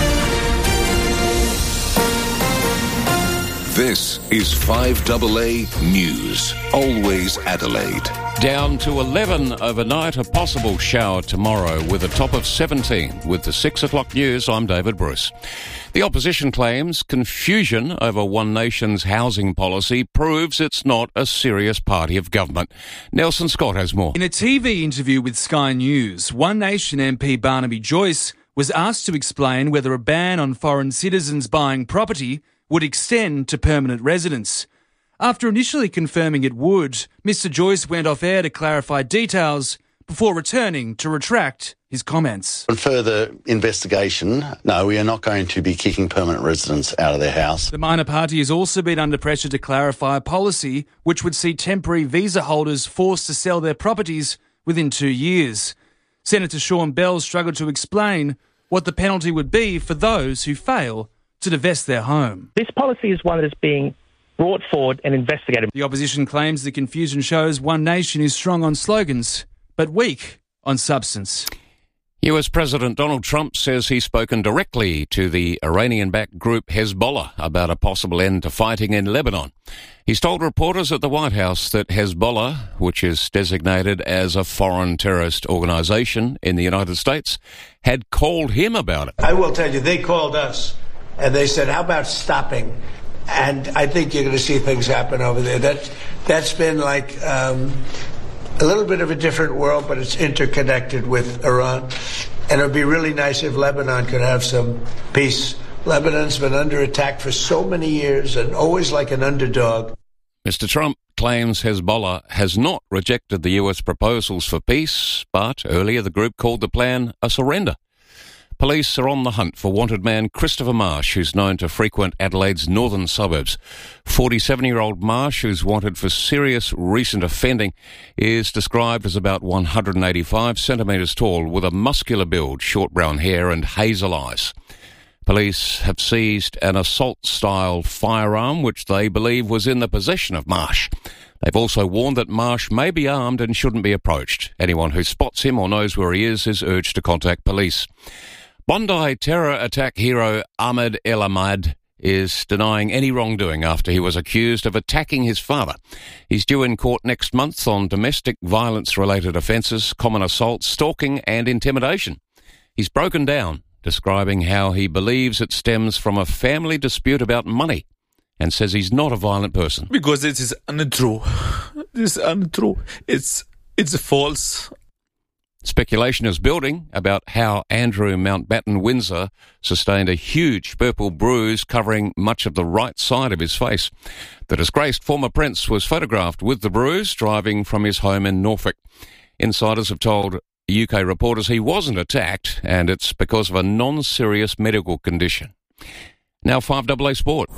Speaker 4: This is five A A News. Always Adelaide.
Speaker 8: Down to eleven overnight, a possible shower tomorrow with a top of seventeen. With the six o'clock news, I'm David Bruce. The opposition claims confusion over One Nation's housing policy proves it's not a serious party of government. Nelson Scott has more.
Speaker 9: In a T V interview with Sky News, One Nation M P Barnaby Joyce was asked to explain whether a ban on foreign citizens buying property would extend to permanent residents. After initially confirming it would, Mister Joyce went off air to clarify details before returning to retract his comments.
Speaker 10: On further investigation, no, we are not going to be kicking permanent residents out of their house.
Speaker 9: The minor party has also been under pressure to clarify a policy which would see temporary visa holders forced to sell their properties within two years. Senator Sean Bell struggled to explain what the penalty would be for those who fail to divest their home.
Speaker 11: This policy is one that is being brought forward and investigated.
Speaker 9: The opposition claims the confusion shows One Nation is strong on slogans, but weak on substance.
Speaker 8: U S President Donald Trump says he's spoken directly to the Iranian-backed group Hezbollah about a possible end to fighting in Lebanon. He's told reporters at the White House that Hezbollah, which is designated as a foreign terrorist organisation in the United States, had called him about it.
Speaker 25: I will tell you, they called us and they said, how about stopping? And I think you're going to see things happen over there. That, that's been like um, a little bit of a different world, but it's interconnected with Iran. And it would be really nice if Lebanon could have some peace. Lebanon's been under attack for so many years and always like an underdog.
Speaker 8: Mister Trump claims Hezbollah has not rejected the U S proposals for peace, but earlier the group called the plan a surrender. Police are on the hunt for wanted man Christopher Marsh, who's known to frequent Adelaide's northern suburbs. forty-seven-year-old Marsh, who's wanted for serious recent offending, is described as about one hundred eighty-five centimetres tall, with a muscular build, short brown hair and hazel eyes. Police have seized an assault-style firearm, which they believe was in the possession of Marsh. They've also warned that Marsh may be armed and shouldn't be approached. Anyone who spots him or knows where he is is urged to contact police. Bondi terror attack hero Ahmed El Ahmad is denying any wrongdoing after he was accused of attacking his father. He's due in court next month on domestic violence-related offences, common assault, stalking and intimidation. He's broken down, describing how he believes it stems from a family dispute about money, and says he's not a violent person.
Speaker 26: Because it is untrue. This is untrue. It's, it's false.
Speaker 8: Speculation is building about how Andrew Mountbatten Windsor sustained a huge purple bruise covering much of the right side of his face. The disgraced former prince was photographed with the bruise driving from his home in Norfolk. Insiders have told U K reporters he wasn't attacked, and it's because of a non-serious medical condition. Now five A A Sport.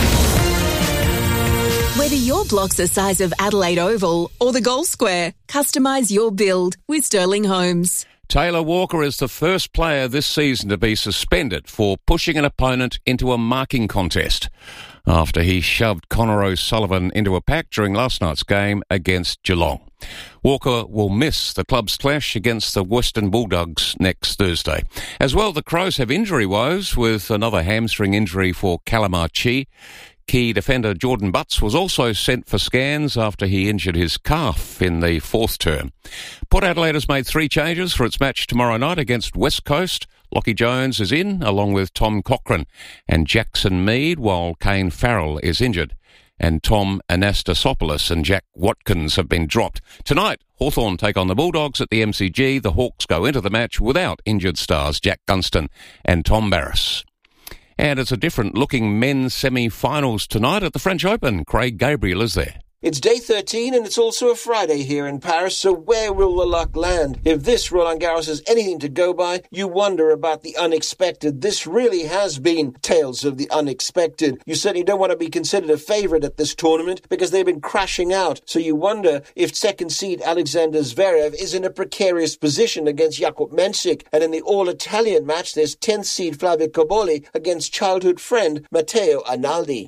Speaker 27: Whether your block's the size of Adelaide Oval or the Gold Square, customise your build with Sterling Homes.
Speaker 8: Taylor Walker is the first player this season to be suspended for pushing an opponent into a marking contest after he shoved Connor O'Sullivan into a pack during last night's game against Geelong. Walker will miss the club's clash against the Western Bulldogs next Thursday. As well, the Crows have injury woes with another hamstring injury for Calamar Chi. Key defender Jordan Butts was also sent for scans after he injured his calf in the fourth term. Port Adelaide has made three changes for its match tomorrow night against West Coast. Lockie Jones is in, along with Tom Cochrane and Jackson Mead, while Kane Farrell is injured. And Tom Anastasopoulos and Jack Watkins have been dropped. Tonight, Hawthorn take on the Bulldogs at the M C G. The Hawks go into the match without injured stars Jack Gunston and Tom Barras. And it's a different-looking men's semi-finals tonight at the French Open. Craig Gabriel is there.
Speaker 28: It's day thirteen and it's also a Friday here in Paris, so where will the luck land? If this Roland Garros is anything to go by, you wonder about the unexpected. This really has been tales of the unexpected. You certainly don't want to be considered a favourite at this tournament because they've been crashing out, so you wonder if second seed Alexander Zverev is in a precarious position against Jakub Mensik, and in the all-Italian match there's tenth seed Flavio Cobolli against childhood friend Matteo Analdi.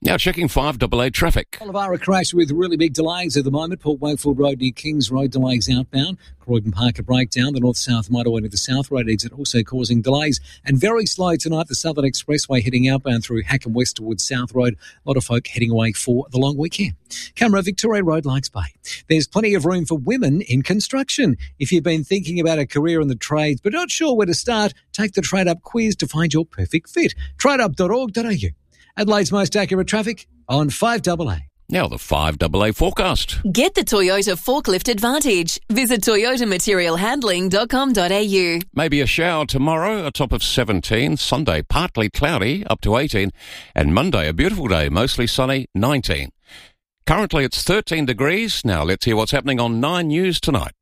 Speaker 8: Now checking five double A traffic.
Speaker 2: Olivara crash with really big delays at the moment. Port Wakefield Road near Kings Road, delays outbound. Croydon Park a breakdown. The north-south motorway to the South Road exit also causing delays. And very slow tonight, the Southern Expressway heading outbound through Hackham West towards South Road. A lot of folk heading away for the long weekend. Camera, Victoria Road, Larks Bay. There's plenty of room for women in construction. If you've been thinking about a career in the trades but not sure where to start, take the Trade Up quiz to find your perfect fit. trade up dot org dot a u. Adelaide's most accurate traffic on five double A.
Speaker 8: Now the five double A forecast.
Speaker 27: Get the Toyota Forklift Advantage. Visit toyota material handling dot com dot a u.
Speaker 8: Maybe a shower tomorrow, a top of seventeen. Sunday, partly cloudy, up to eighteen. And Monday, a beautiful day, mostly sunny, nineteen. Currently, it's thirteen degrees. Now let's hear what's happening on Nine News tonight.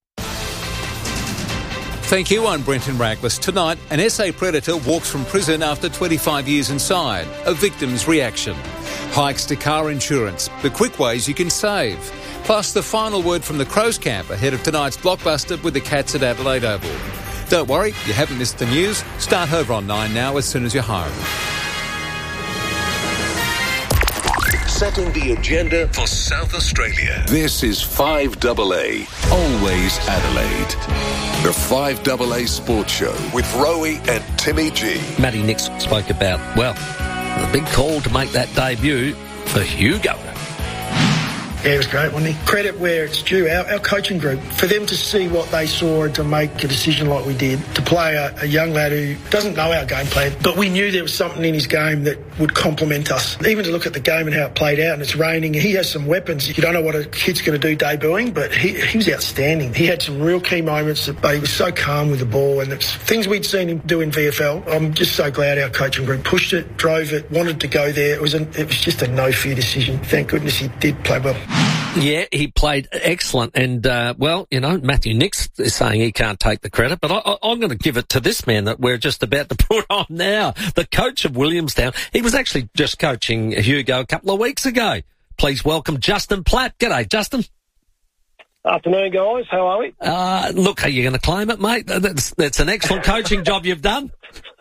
Speaker 14: Thank you, I'm Brenton Raglas. Tonight, an S A predator walks from prison after twenty-five years inside. A victim's reaction. Hikes to car insurance. The quick ways you can save. Plus, the final word from the Crows camp ahead of tonight's blockbuster with the Cats at Adelaide Oval. Don't worry, you haven't missed the news. Start over on Nine now as soon as you're home.
Speaker 4: Setting the agenda for South Australia. This is five double A, always Adelaide. The five double A Sports Show with Rowie and Timmy G.
Speaker 12: Matty Nix spoke about, well, the big call to make that debut for Hugo.
Speaker 16: Yeah, it was great, wasn't he? Credit where it's due, our, our coaching group, for them to see what they saw and to make a decision like we did, to play a, a young lad who doesn't know our game plan, but we knew there was something in his game that would complement us. Even to look at the game and how it played out, and it's raining, he has some weapons. You don't know what a kid's going to do debuting, but he, he was outstanding. He had some real key moments, but he was so calm with the ball, and it's things we'd seen him do in V F L. I'm just so glad our coaching group pushed it, drove it, wanted to go there. It was, a, it was just a no-fear decision. Thank goodness he did play well.
Speaker 12: Yeah, he played excellent. And, uh, well, you know, Matthew Nix is saying he can't take the credit, but I, I, I'm going to give it to this man that we're just about to put on now, the coach of Williamstown. He was actually just coaching Hugo a couple of weeks ago. Please welcome Justin Platt. G'day, Justin.
Speaker 17: Afternoon, guys. How are we?
Speaker 12: Uh, look, are you going to claim it, mate? That's, that's an excellent coaching job you've done.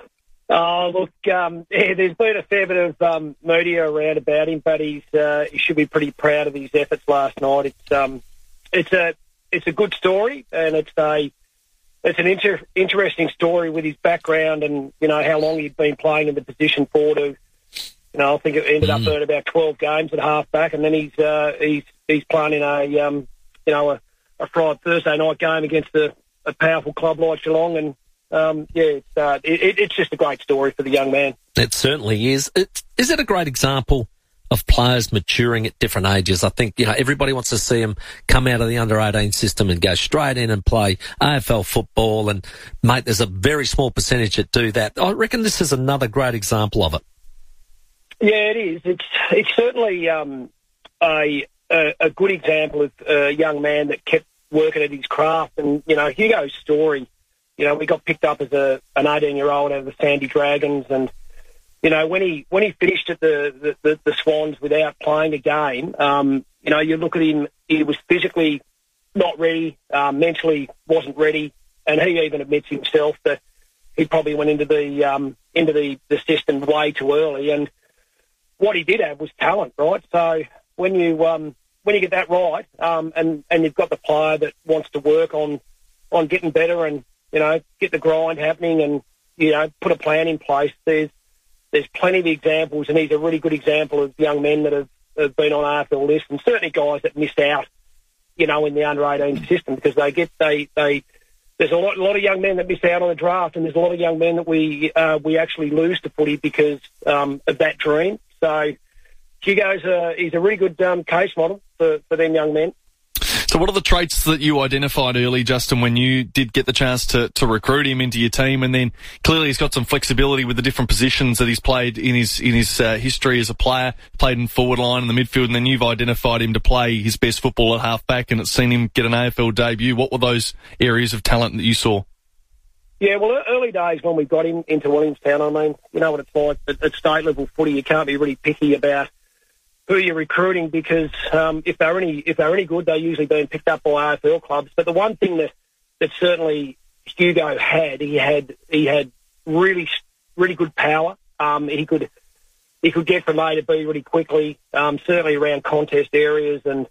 Speaker 17: Oh, look, um, yeah, there's been a fair bit of um, media around about him, but he's uh, he should be pretty proud of his efforts last night. It's um, it's a it's a good story, and it's a it's an inter- interesting story with his background and you know how long he'd been playing in the position for. To you know, I think it ended mm. up at about twelve games at half back, and then he's uh, he's he's playing in a um, you know a, a Friday Thursday night game against a, a powerful club like Geelong, and. Um, yeah, it's, uh, it, it's just a great story for the young man.
Speaker 12: It certainly is. It, is it a great example of players maturing at different ages? I think, you know, everybody wants to see them come out of the under eighteen system and go straight in and play A F L football. And, mate, there's a very small percentage that do that. I reckon this is another great example of it.
Speaker 17: Yeah, it is. It's, it's certainly um, a, a, a good example of a young man that kept working at his craft. And, you know, Hugo's story... You know, we got picked up as a an eighteen-year-old out of the Sandy Dragons, and you know when he when he finished at the the, the, the Swans without playing a game, um, you know, you look at him, he was physically not ready, um, mentally wasn't ready, and he even admits himself that he probably went into the um, into the, the system way too early. And what he did have was talent, right? So when you um, when you get that right, um, and and you've got the player that wants to work on on getting better and you know, get the grind happening and, you know, put a plan in place. There's there's plenty of examples, and he's a really good example of young men that have, have been on A F L lists, and certainly guys that missed out, you know, in the under eighteen system because they get, they, they, there's a lot, a lot of young men that miss out on the draft, and there's a lot of young men that we, uh, we actually lose to footy because, um, of that dream. So Hugo's a, he's a really good, um, case model for, for them young men.
Speaker 13: So what are the traits that you identified early, Justin, when you did get the chance to, to recruit him into your team? And then clearly he's got some flexibility with the different positions that he's played in his in his uh, history as a player, played in forward line in the midfield, and then you've identified him to play his best football at half-back, and it's seen him get an A F L debut. What were those areas of talent that you saw?
Speaker 17: Yeah, well, early days when we got him into Williamstown, I mean, you know what it's like at, at state-level footy, you can't be really picky about who you're recruiting because um, if they're any if they're any good, they're usually being picked up by A F L clubs. But the one thing that, that certainly Hugo had, he had he had really really good power. Um, he could he could get from A to B really quickly, um, certainly around contest areas. And,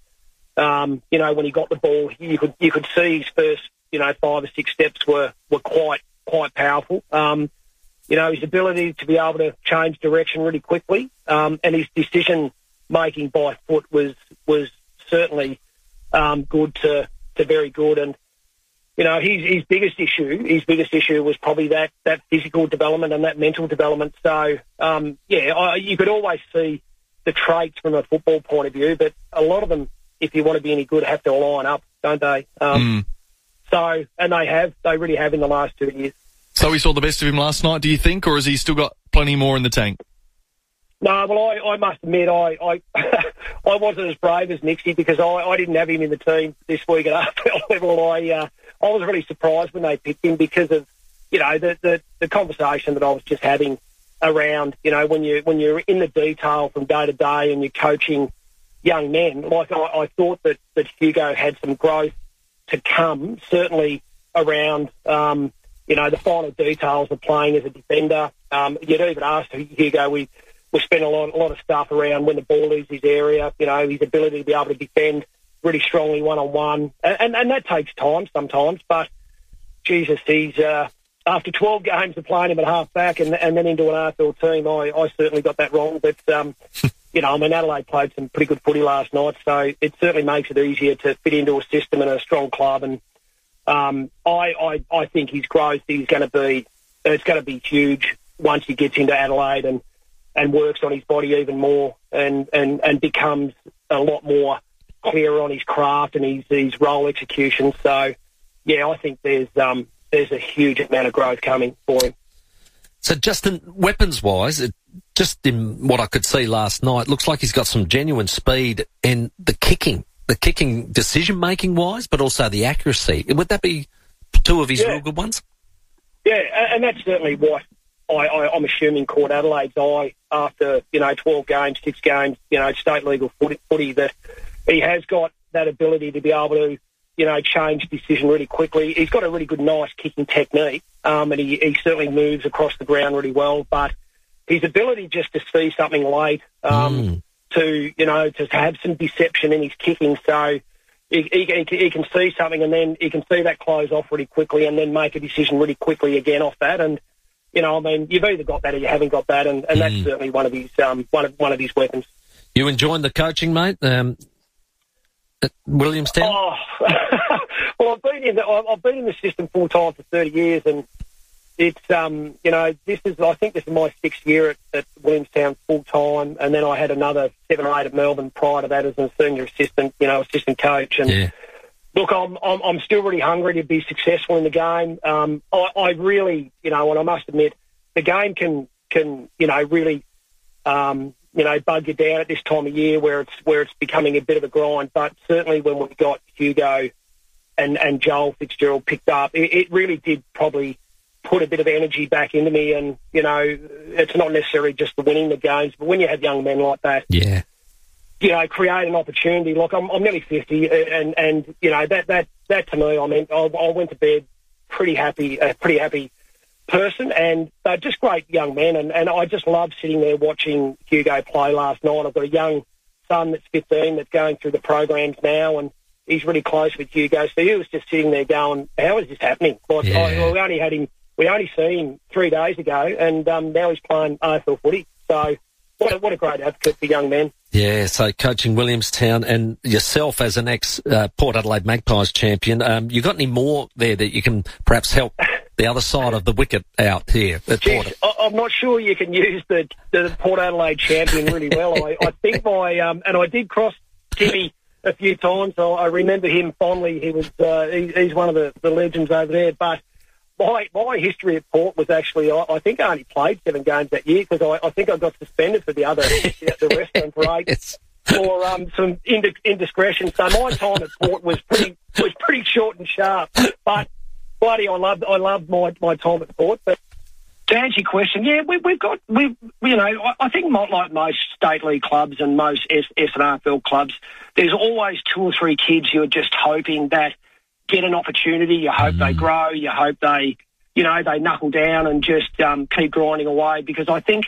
Speaker 17: um, you know, when he got the ball, you could you could see his first, you know, five or six steps were, were quite, quite powerful. Um, you know, his ability to be able to change direction really quickly, um, and his decision-making by foot was was certainly um, good to, to very good. And, you know, his, his biggest issue, his biggest issue was probably that, that physical development and that mental development. So, um, yeah, I, you could always see the traits from a football point of view, but a lot of them, if you want to be any good, have to line up, don't they? Um,
Speaker 13: mm.
Speaker 17: So, and they have, they really have in the last two years.
Speaker 13: So we saw the best of him last night, do you think, or has he still got plenty more in the tank?
Speaker 17: No, well, I, I must admit, I I, I wasn't as brave as Nixie because I, I didn't have him in the team this week at R F L level. I uh, I was really surprised when they picked him because of, you know, the, the, the conversation that I was just having around, you know, when, you, when you're in the detail from day to day and you're coaching young men. Like, I, I thought that, that Hugo had some growth to come, certainly around, um, you know, the final details of playing as a defender. Um, you'd even asked Hugo, we, we spent a lot, a lot of stuff around when the ball leaves his area, you know, his ability to be able to defend really strongly one-on-one. And, and, and that takes time sometimes, but, Jesus, he's, uh, after twelve games of playing him at half-back and, and then into an R F L team, I, I certainly got that wrong. But, um, you know, I mean, Adelaide played some pretty good footy last night, so it certainly makes it easier to fit into a system and a strong club. And um, I, I, I think his growth is going to be, it's going to be huge once he gets into Adelaide and, and works on his body even more and, and, and becomes a lot more clearer on his craft and his, his role execution. So, yeah, I think there's um, there's a huge amount of growth coming for him.
Speaker 12: So, Justin, weapons-wise, it, just in what I could see last night, looks like he's got some genuine speed and the kicking, the kicking decision-making-wise, but also the accuracy. Would that be two of his
Speaker 17: yeah.
Speaker 12: real good ones?
Speaker 17: Yeah, and that's certainly what I, I, I'm assuming caught Adelaide's eye after, you know, twelve games, six games, you know, state legal footy, footy that he has got that ability to be able to, you know, change decision really quickly. He's got a really good, nice kicking technique, um, and he, he certainly moves across the ground really well. But his ability just to see something late, um, mm. to, you know, to have some deception in his kicking. So he, he, he can see something and then he can see that close off really quickly and then make a decision really quickly again off that. And, you know, I mean, you've either got that or you haven't got that, and, and mm. that's certainly one of his um, one of one of his weapons.
Speaker 12: You enjoying the coaching, mate? Um, At Williamstown?
Speaker 17: Oh, well, I've been in the I've been in the system full time for thirty years, and it's um you know this is I think this is my sixth year at, at Williamstown full time, and then I had another seven or eight at Melbourne prior to that as a senior assistant, you know, assistant coach. And
Speaker 12: yeah.
Speaker 17: look, I'm I'm I'm still really hungry to be successful in the game. Um, I, I really, you know, and I must admit, the game can can you know really um. you know, bug you down at this time of year where it's where it's becoming a bit of a grind. But certainly when we got Hugo and, and Joel Fitzgerald picked up, it, it really did probably put a bit of energy back into me. And, you know, it's not necessarily just the winning the games, but when you have young men like that,
Speaker 12: yeah,
Speaker 17: you know, create an opportunity. Look, I'm, I'm nearly fifty, and, and you know, that, that, that to me, I mean, I, I went to bed pretty happy, uh, pretty happy person, and they're just great young men, and, and I just love sitting there watching Hugo play last night. I've got a young son that's fifteen that's going through the programs now, and he's really close with Hugo, so he was just sitting there going, how is this happening? Like,
Speaker 12: yeah.
Speaker 17: I, we only had him, we only seen him three days ago, and um, now he's playing R F L footy, so what a, what a great advocate for young men.
Speaker 12: Yeah, so coaching Williamstown and yourself as an ex-Port uh, Adelaide Magpies champion, um, you got any more there that you can perhaps help the other side of the wicket out here at
Speaker 17: Jeez,
Speaker 12: Port?
Speaker 17: I'm not sure you can use the, the Port Adelaide champion really well. I, I think my, um, and I did cross Timmy a few times. I, I remember him fondly. He was, uh, he, he's one of the, the legends over there. But my, my history at Port was actually, I, I think I only played seven games that year because I, I think I got suspended for the other, the rest of them for eight.
Speaker 12: Yes.
Speaker 17: For um, some ind- indiscretion. So my time at Port was pretty, was pretty short and sharp. But Bloody, I loved, I loved my, my time at Port. But to answer your question, yeah, we, we've got, we, you know, I, I think like most state league clubs and most S, S and R F L clubs, there's always two or three kids who are just hoping that get an opportunity. You hope mm. they grow. You hope they, you know, they knuckle down and just um, keep grinding away. Because I think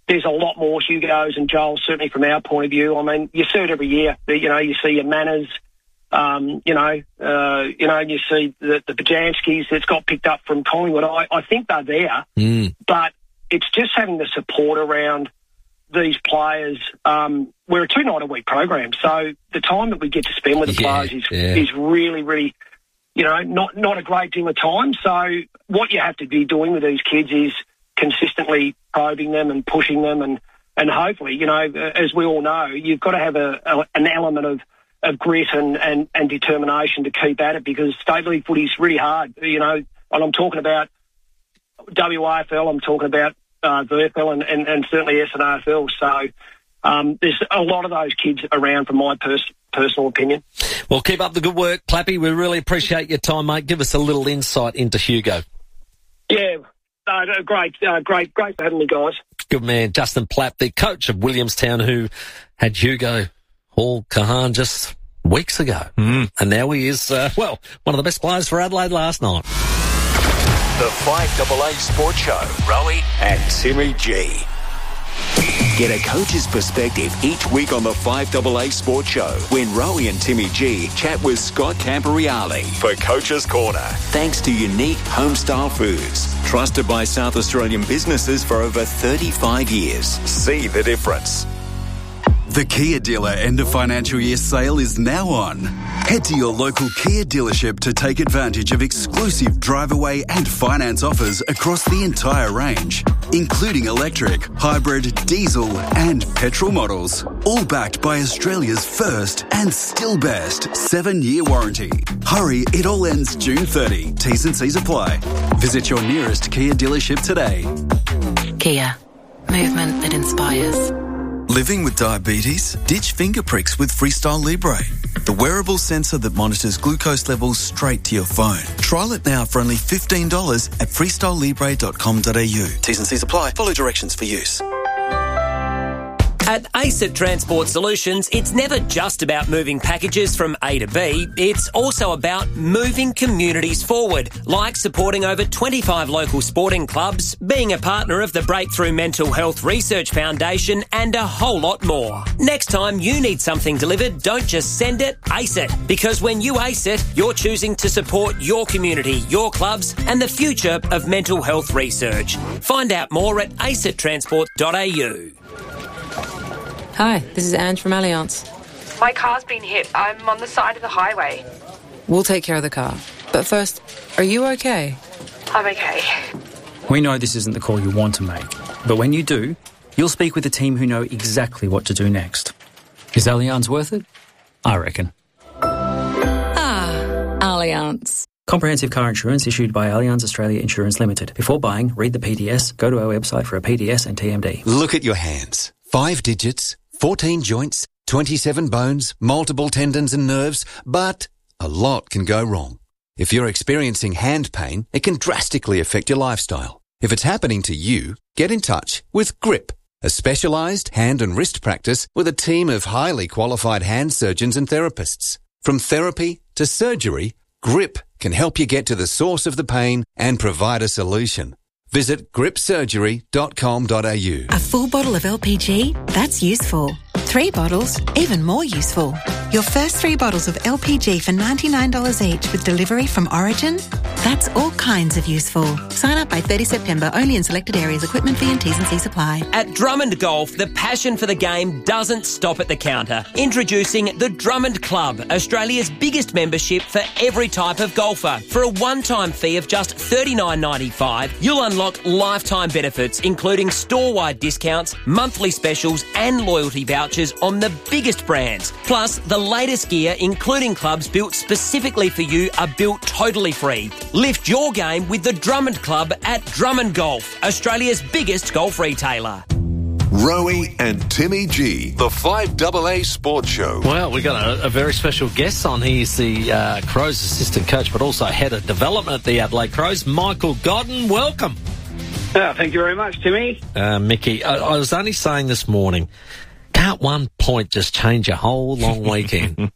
Speaker 17: there's a lot more Hugos and Joels, certainly from our point of view. I mean, you see it every year. You know, you see your Manners, um, you know, uh, you know, you see the, the Bajanskis that's got picked up from Collingwood. I, I think they're there,
Speaker 12: mm.
Speaker 17: but it's just having the support around these players. Um, we're a two-night-a-week program, so the time that we get to spend with the
Speaker 12: yeah,
Speaker 17: players is
Speaker 12: yeah.
Speaker 17: is really, really, you know, not, not a great deal of time. So what you have to be doing with these kids is consistently probing them and pushing them, and, and hopefully, you know, as we all know, you've got to have a, a an element of, of grit and, and, and determination to keep at it, because state league footy is really hard, you know, and I'm talking about W A F L, I'm talking about uh, V F L and, and, and certainly S N A F L. So um, there's a lot of those kids around, from my pers- personal opinion.
Speaker 12: Well, keep up the good work, Clappy. We really appreciate your time, mate. Give us a little insight into Hugo.
Speaker 17: Yeah, uh, great, uh, great, great for having me, guys.
Speaker 12: Good man, Justin Platt, the coach of Williamstown, who had Hugo Hall Kahan just weeks ago.
Speaker 13: Mm.
Speaker 12: And now he is, uh, well, one of the best players for Adelaide last night.
Speaker 4: The five double A Sports Show, Rowie and Timmy G. Get a coach's perspective each week on the five double A Sports Show when Rowie and Timmy G chat with Scott Camporeale for Coach's Corner. Thanks to Unique Homestyle Foods, trusted by South Australian businesses for over thirty-five years. See the difference.
Speaker 1: The Kia dealer end of financial year sale is now on. Head to your local Kia dealership to take advantage of exclusive drive-away and finance offers across the entire range, including electric, hybrid, diesel and petrol models, all backed by Australia's first and still best seven-year warranty. Hurry, it all ends June thirtieth. T's and C's apply. Visit your nearest Kia dealership today.
Speaker 15: Kia. Movement that inspires.
Speaker 1: Living with diabetes? Ditch finger pricks with Freestyle Libre, the wearable sensor that monitors glucose levels straight to your phone. Trial it now for only fifteen dollars at freestyle libre dot com dot a u. T's and C's apply. Follow directions for use.
Speaker 6: At ACET Transport Solutions, it's never just about moving packages from A to B. It's also about moving communities forward, like supporting over twenty-five local sporting clubs, being a partner of the Breakthrough Mental Health Research Foundation, and a whole lot more. Next time you need something delivered, don't just send it, ace it. Because when you ace it, you're choosing to support your community, your clubs, and the future of mental health research. Find out more at acet transport dot a u.
Speaker 18: Hi, this is Ange from Allianz.
Speaker 19: My car's been hit. I'm on the side of the highway.
Speaker 18: We'll take care of the car. But first, are you okay?
Speaker 19: I'm okay.
Speaker 20: We know this isn't the call you want to make, but when you do, you'll speak with a team who know exactly what to do next. Is Allianz worth it? I reckon.
Speaker 18: Ah, Allianz.
Speaker 20: Comprehensive car insurance issued by Allianz Australia Insurance Limited. Before buying, read the P D S, go to our website for a P D S and T M D.
Speaker 21: Look at your hands. Five digits, fourteen joints, twenty-seven bones, multiple tendons and nerves, but a lot can go wrong. If you're experiencing hand pain, it can drastically affect your lifestyle. If it's happening to you, get in touch with Grip, a specialised hand and wrist practice with a team of highly qualified hand surgeons and therapists. From therapy to surgery, Grip can help you get to the source of the pain and provide a solution. Visit grip surgery dot com dot a u.
Speaker 22: A full bottle of L P G? That's useful. Three bottles? Even more useful. Your first three bottles of L P G for ninety-nine dollars each with delivery from Origin? That's all kinds of useful. Sign up by thirtieth September, only in selected areas. Equipment fee and T's and C's apply.
Speaker 6: At Drummond Golf, the passion for the game doesn't stop at the counter. Introducing the Drummond Club, Australia's biggest membership for every type of golfer. For a one-time fee of just thirty-nine ninety-five, you'll unlock lifetime benefits, including store-wide discounts, monthly specials and loyalty vouchers on the biggest brands. Plus, the latest gear, including clubs built specifically for you, are built totally free. Lift your game with the Drummond Club at Drummond Golf, Australia's biggest golf retailer.
Speaker 4: Rowie and Timmy G, the five double A Sports Show.
Speaker 12: Well, we got a, a very special guest on. He's the uh, Crows assistant coach, but also head of development at the Adelaide Crows, Michael Godden. Welcome.
Speaker 23: Oh, thank you very much, Timmy.
Speaker 12: Uh, Mickey, I, I was only saying this morning, can't one point just change a whole long weekend?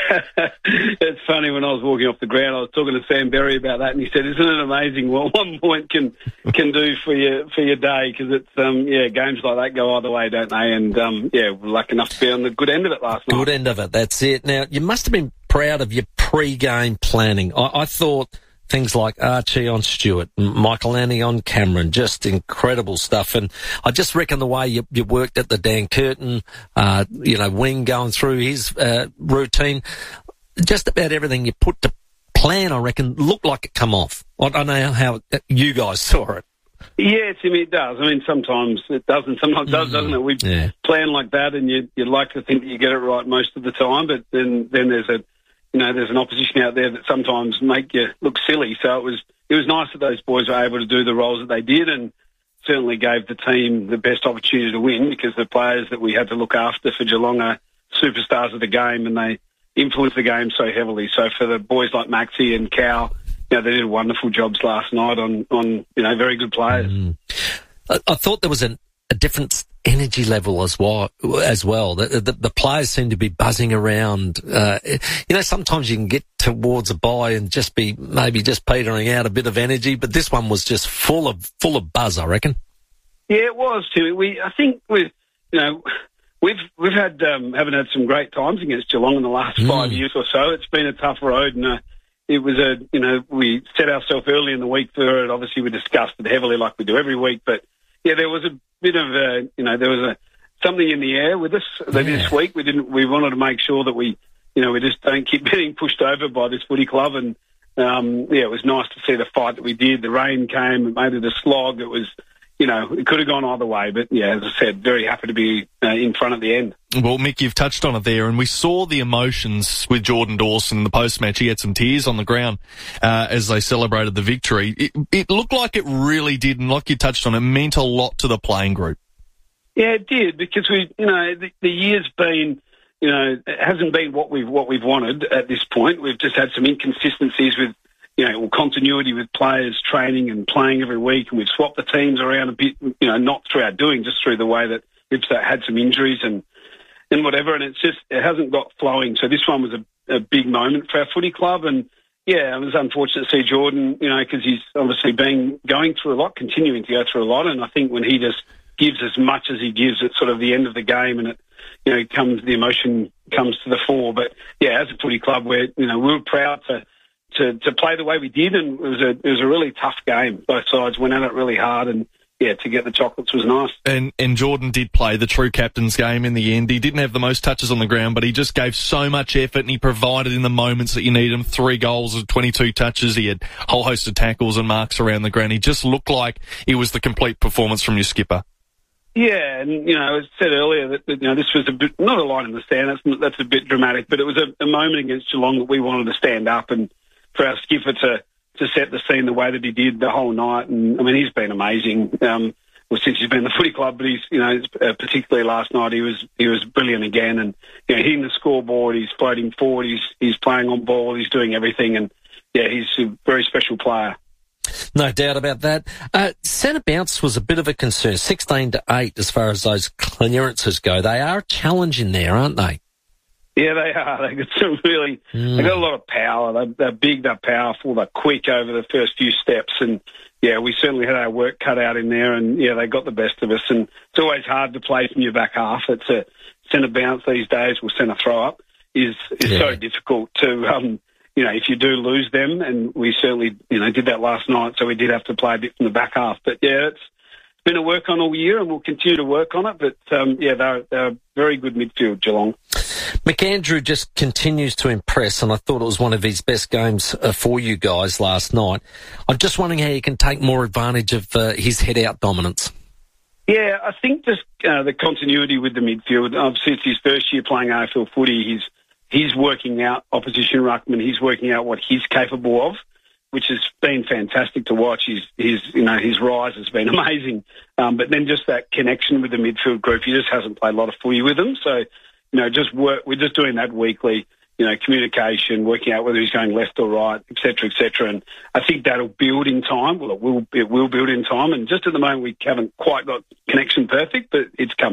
Speaker 23: It's funny, when I was walking off the ground, I was talking to Sam Berry about that, and he said, "Isn't it amazing what one point can can do for your for your day?" Because it's um yeah, games like that go either way, don't they? And um yeah, we're lucky enough to be on the good end of it last night.
Speaker 12: Good end of it. That's it. Now, you must have been proud of your pre-game planning. I, I thought things like Archie on Stewart, Michael Annie on Cameron, just incredible stuff. And I just reckon the way you, you worked at the Dan Curtin, uh, you know, wing going through his uh, routine, just about everything you put to plan, I reckon, looked like it come off. I don't know how you guys saw it.
Speaker 23: Yeah, Timmy, it does. I mean, sometimes it doesn't. Sometimes it does, mm. doesn't it? We
Speaker 12: yeah.
Speaker 23: plan like that, and you, you'd like to think that you get it right most of the time, but then, then there's a You know, there's an opposition out there that sometimes make you look silly. So it was it was nice that those boys were able to do the roles that they did, and certainly gave the team the best opportunity to win, because the players that we had to look after for Geelong are superstars of the game, and they influence the game so heavily. So for the boys like Maxie and Cal, you know, they did wonderful jobs last night on, on you know, very good players.
Speaker 12: Mm. I, I thought there was an, a different energy level as well. As well, the, the, the players seem to be buzzing around. Uh, you know, sometimes you can get towards a bye and just be maybe just petering out a bit of energy, but this one was just full of full of buzz, I reckon.
Speaker 23: Yeah, it was too. We, I think, we, you know, we've we've had um, haven't had some great times against Geelong in the last mm. five years or so. It's been a tough road, and uh, it was a, you know, we set ourselves early in the week for it. Obviously, we discussed it heavily, like we do every week, but yeah, there was a bit of a, you know, there was a something in the air with us yeah. this week. We didn't. We wanted to make sure that we, you know, we just don't keep getting pushed over by this footy club. And um, yeah, it was nice to see the fight that we did. The rain came, it made it a slog. It was, you know, it could have gone either way. But yeah, as I said, very happy to be uh, in front at the end.
Speaker 13: Well, Mick, you've touched on it there, and we saw the emotions with Jordan Dawson in the post-match. He had some tears on the ground uh, as they celebrated the victory. It, it looked like it really did, and like you touched on, it meant a lot to the playing group.
Speaker 23: Yeah, it did, because we, you know, the, the year's been, you know, it hasn't been what we've what we've wanted at this point. We've just had some inconsistencies with, you know, continuity with players training and playing every week, and we've swapped the teams around a bit, you know, not through our doing, just through the way that we've had some injuries and and whatever, and it's just, it hasn't got flowing. So this one was a, a big moment for our footy club, and yeah, it was unfortunate to see Jordan, you know, because he's obviously been going through a lot, continuing to go through a lot, and I think when he just gives as much as he gives at sort of the end of the game, and it, you know, comes, the emotion comes to the fore. But yeah, as a footy club, we're, you know, we were proud to, to, to play the way we did, and it was a, it was a really tough game. Both sides went at it really hard, and yeah, to get the chocolates was nice.
Speaker 13: And and Jordan did play the true captain's game in the end. He didn't have the most touches on the ground, but he just gave so much effort, and he provided in the moments that you need him. Three goals and twenty-two touches. He had a whole host of tackles and marks around the ground. He just looked like it was the complete performance from your skipper.
Speaker 23: Yeah, and, you know, as I said earlier, that, that you know, this was a bit, not a line in the sand, that's, that's a bit dramatic, but it was a, a moment against Geelong that we wanted to stand up, and for our skipper to, to set the scene the way that he did the whole night. And, I mean, he's been amazing, um, well, since he's been in the footy club, but he's, you know, uh, particularly last night, he was he was brilliant again, and, you know, hitting the scoreboard, he's floating forward, he's, he's playing on ball, he's doing everything, and, yeah, he's a very special player.
Speaker 12: No doubt about that. Uh, centre bounce was a bit of a concern, sixteen to eight as far as those clearances go. They are a challenge in there, aren't they?
Speaker 23: Yeah, they are. They got some really, mm. they got a lot of power. They're, they're big, they're powerful, they're quick over the first few steps, and yeah, we certainly had our work cut out in there, and yeah, they got the best of us. And it's always hard to play from your back half. It's a centre bounce these days, or centre throw up is is yeah. so difficult to. Um, You know, if you do lose them, and we certainly, you know, did that last night, so we did have to play a bit from the back half. But yeah, it's been a work on all year, and we'll continue to work on it. But um, yeah, they're, they're very good midfield, Geelong.
Speaker 12: McAndrew just continues to impress, and I thought it was one of his best games uh, for you guys last night. I'm just wondering how you can take more advantage of uh, his head-out dominance.
Speaker 23: Yeah, I think just uh, the continuity with the midfield. Obviously, it's his first year playing A F L footy. He's He's working out opposition ruckman. He's working out what he's capable of, which has been fantastic to watch. His, his you know, his rise has been amazing. Um, but then just that connection with the midfield group, he just hasn't played a lot of footy with them. So, you know, just work. We're just doing that weekly. You know, communication, working out whether he's going left or right, et cetera, et cetera. And I think that'll build in time. Well, it will. It will build in time. And just at the moment, we haven't quite got connection perfect, but it's coming.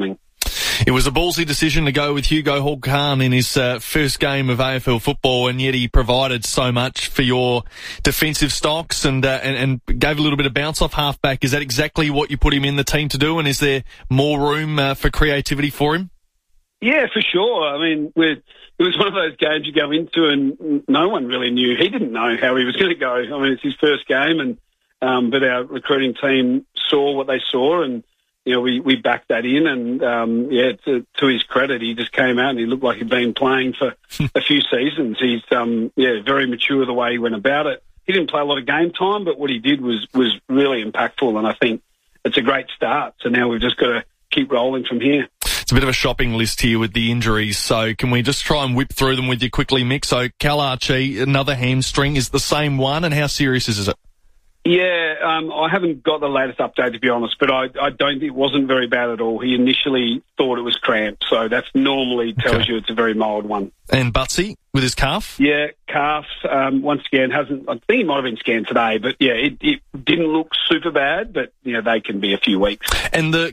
Speaker 13: It was a ballsy decision to go with Hugo Hall-Khan in his uh, first game of A F L football, and yet he provided so much for your defensive stocks and, uh, and and gave a little bit of bounce off halfback. Is that exactly what you put him in the team to do, and is there more room uh, for creativity for him?
Speaker 23: Yeah, for sure. I mean, we're, it was one of those games you go into and no one really knew. He didn't know how he was going to go. I mean, it's his first game, and um, but our recruiting team saw what they saw, and you know, we, we backed that in, and um, yeah, to, to his credit, he just came out and he looked like he'd been playing for a few seasons. He's um, yeah, very mature the way he went about it. He didn't play a lot of game time, but what he did was was really impactful, and I think it's a great start. So now we've just got to keep rolling from here.
Speaker 13: It's a bit of a shopping list here with the injuries, so can we just try and whip through them with you quickly, Mick? So Cal Archie, another hamstring, is the same one, and how serious is it?
Speaker 23: Yeah, um, I haven't got the latest update, to be honest, but I, I don't think it wasn't very bad at all. He initially thought it was cramp, so that's normally tells okay. you it's a very mild one.
Speaker 13: And Butsy with his calf?
Speaker 23: Yeah, calf, um, once again, hasn't, I think he might have been scanned today, but yeah, it, it didn't look super bad, but, you know, they can be a few weeks.
Speaker 13: And the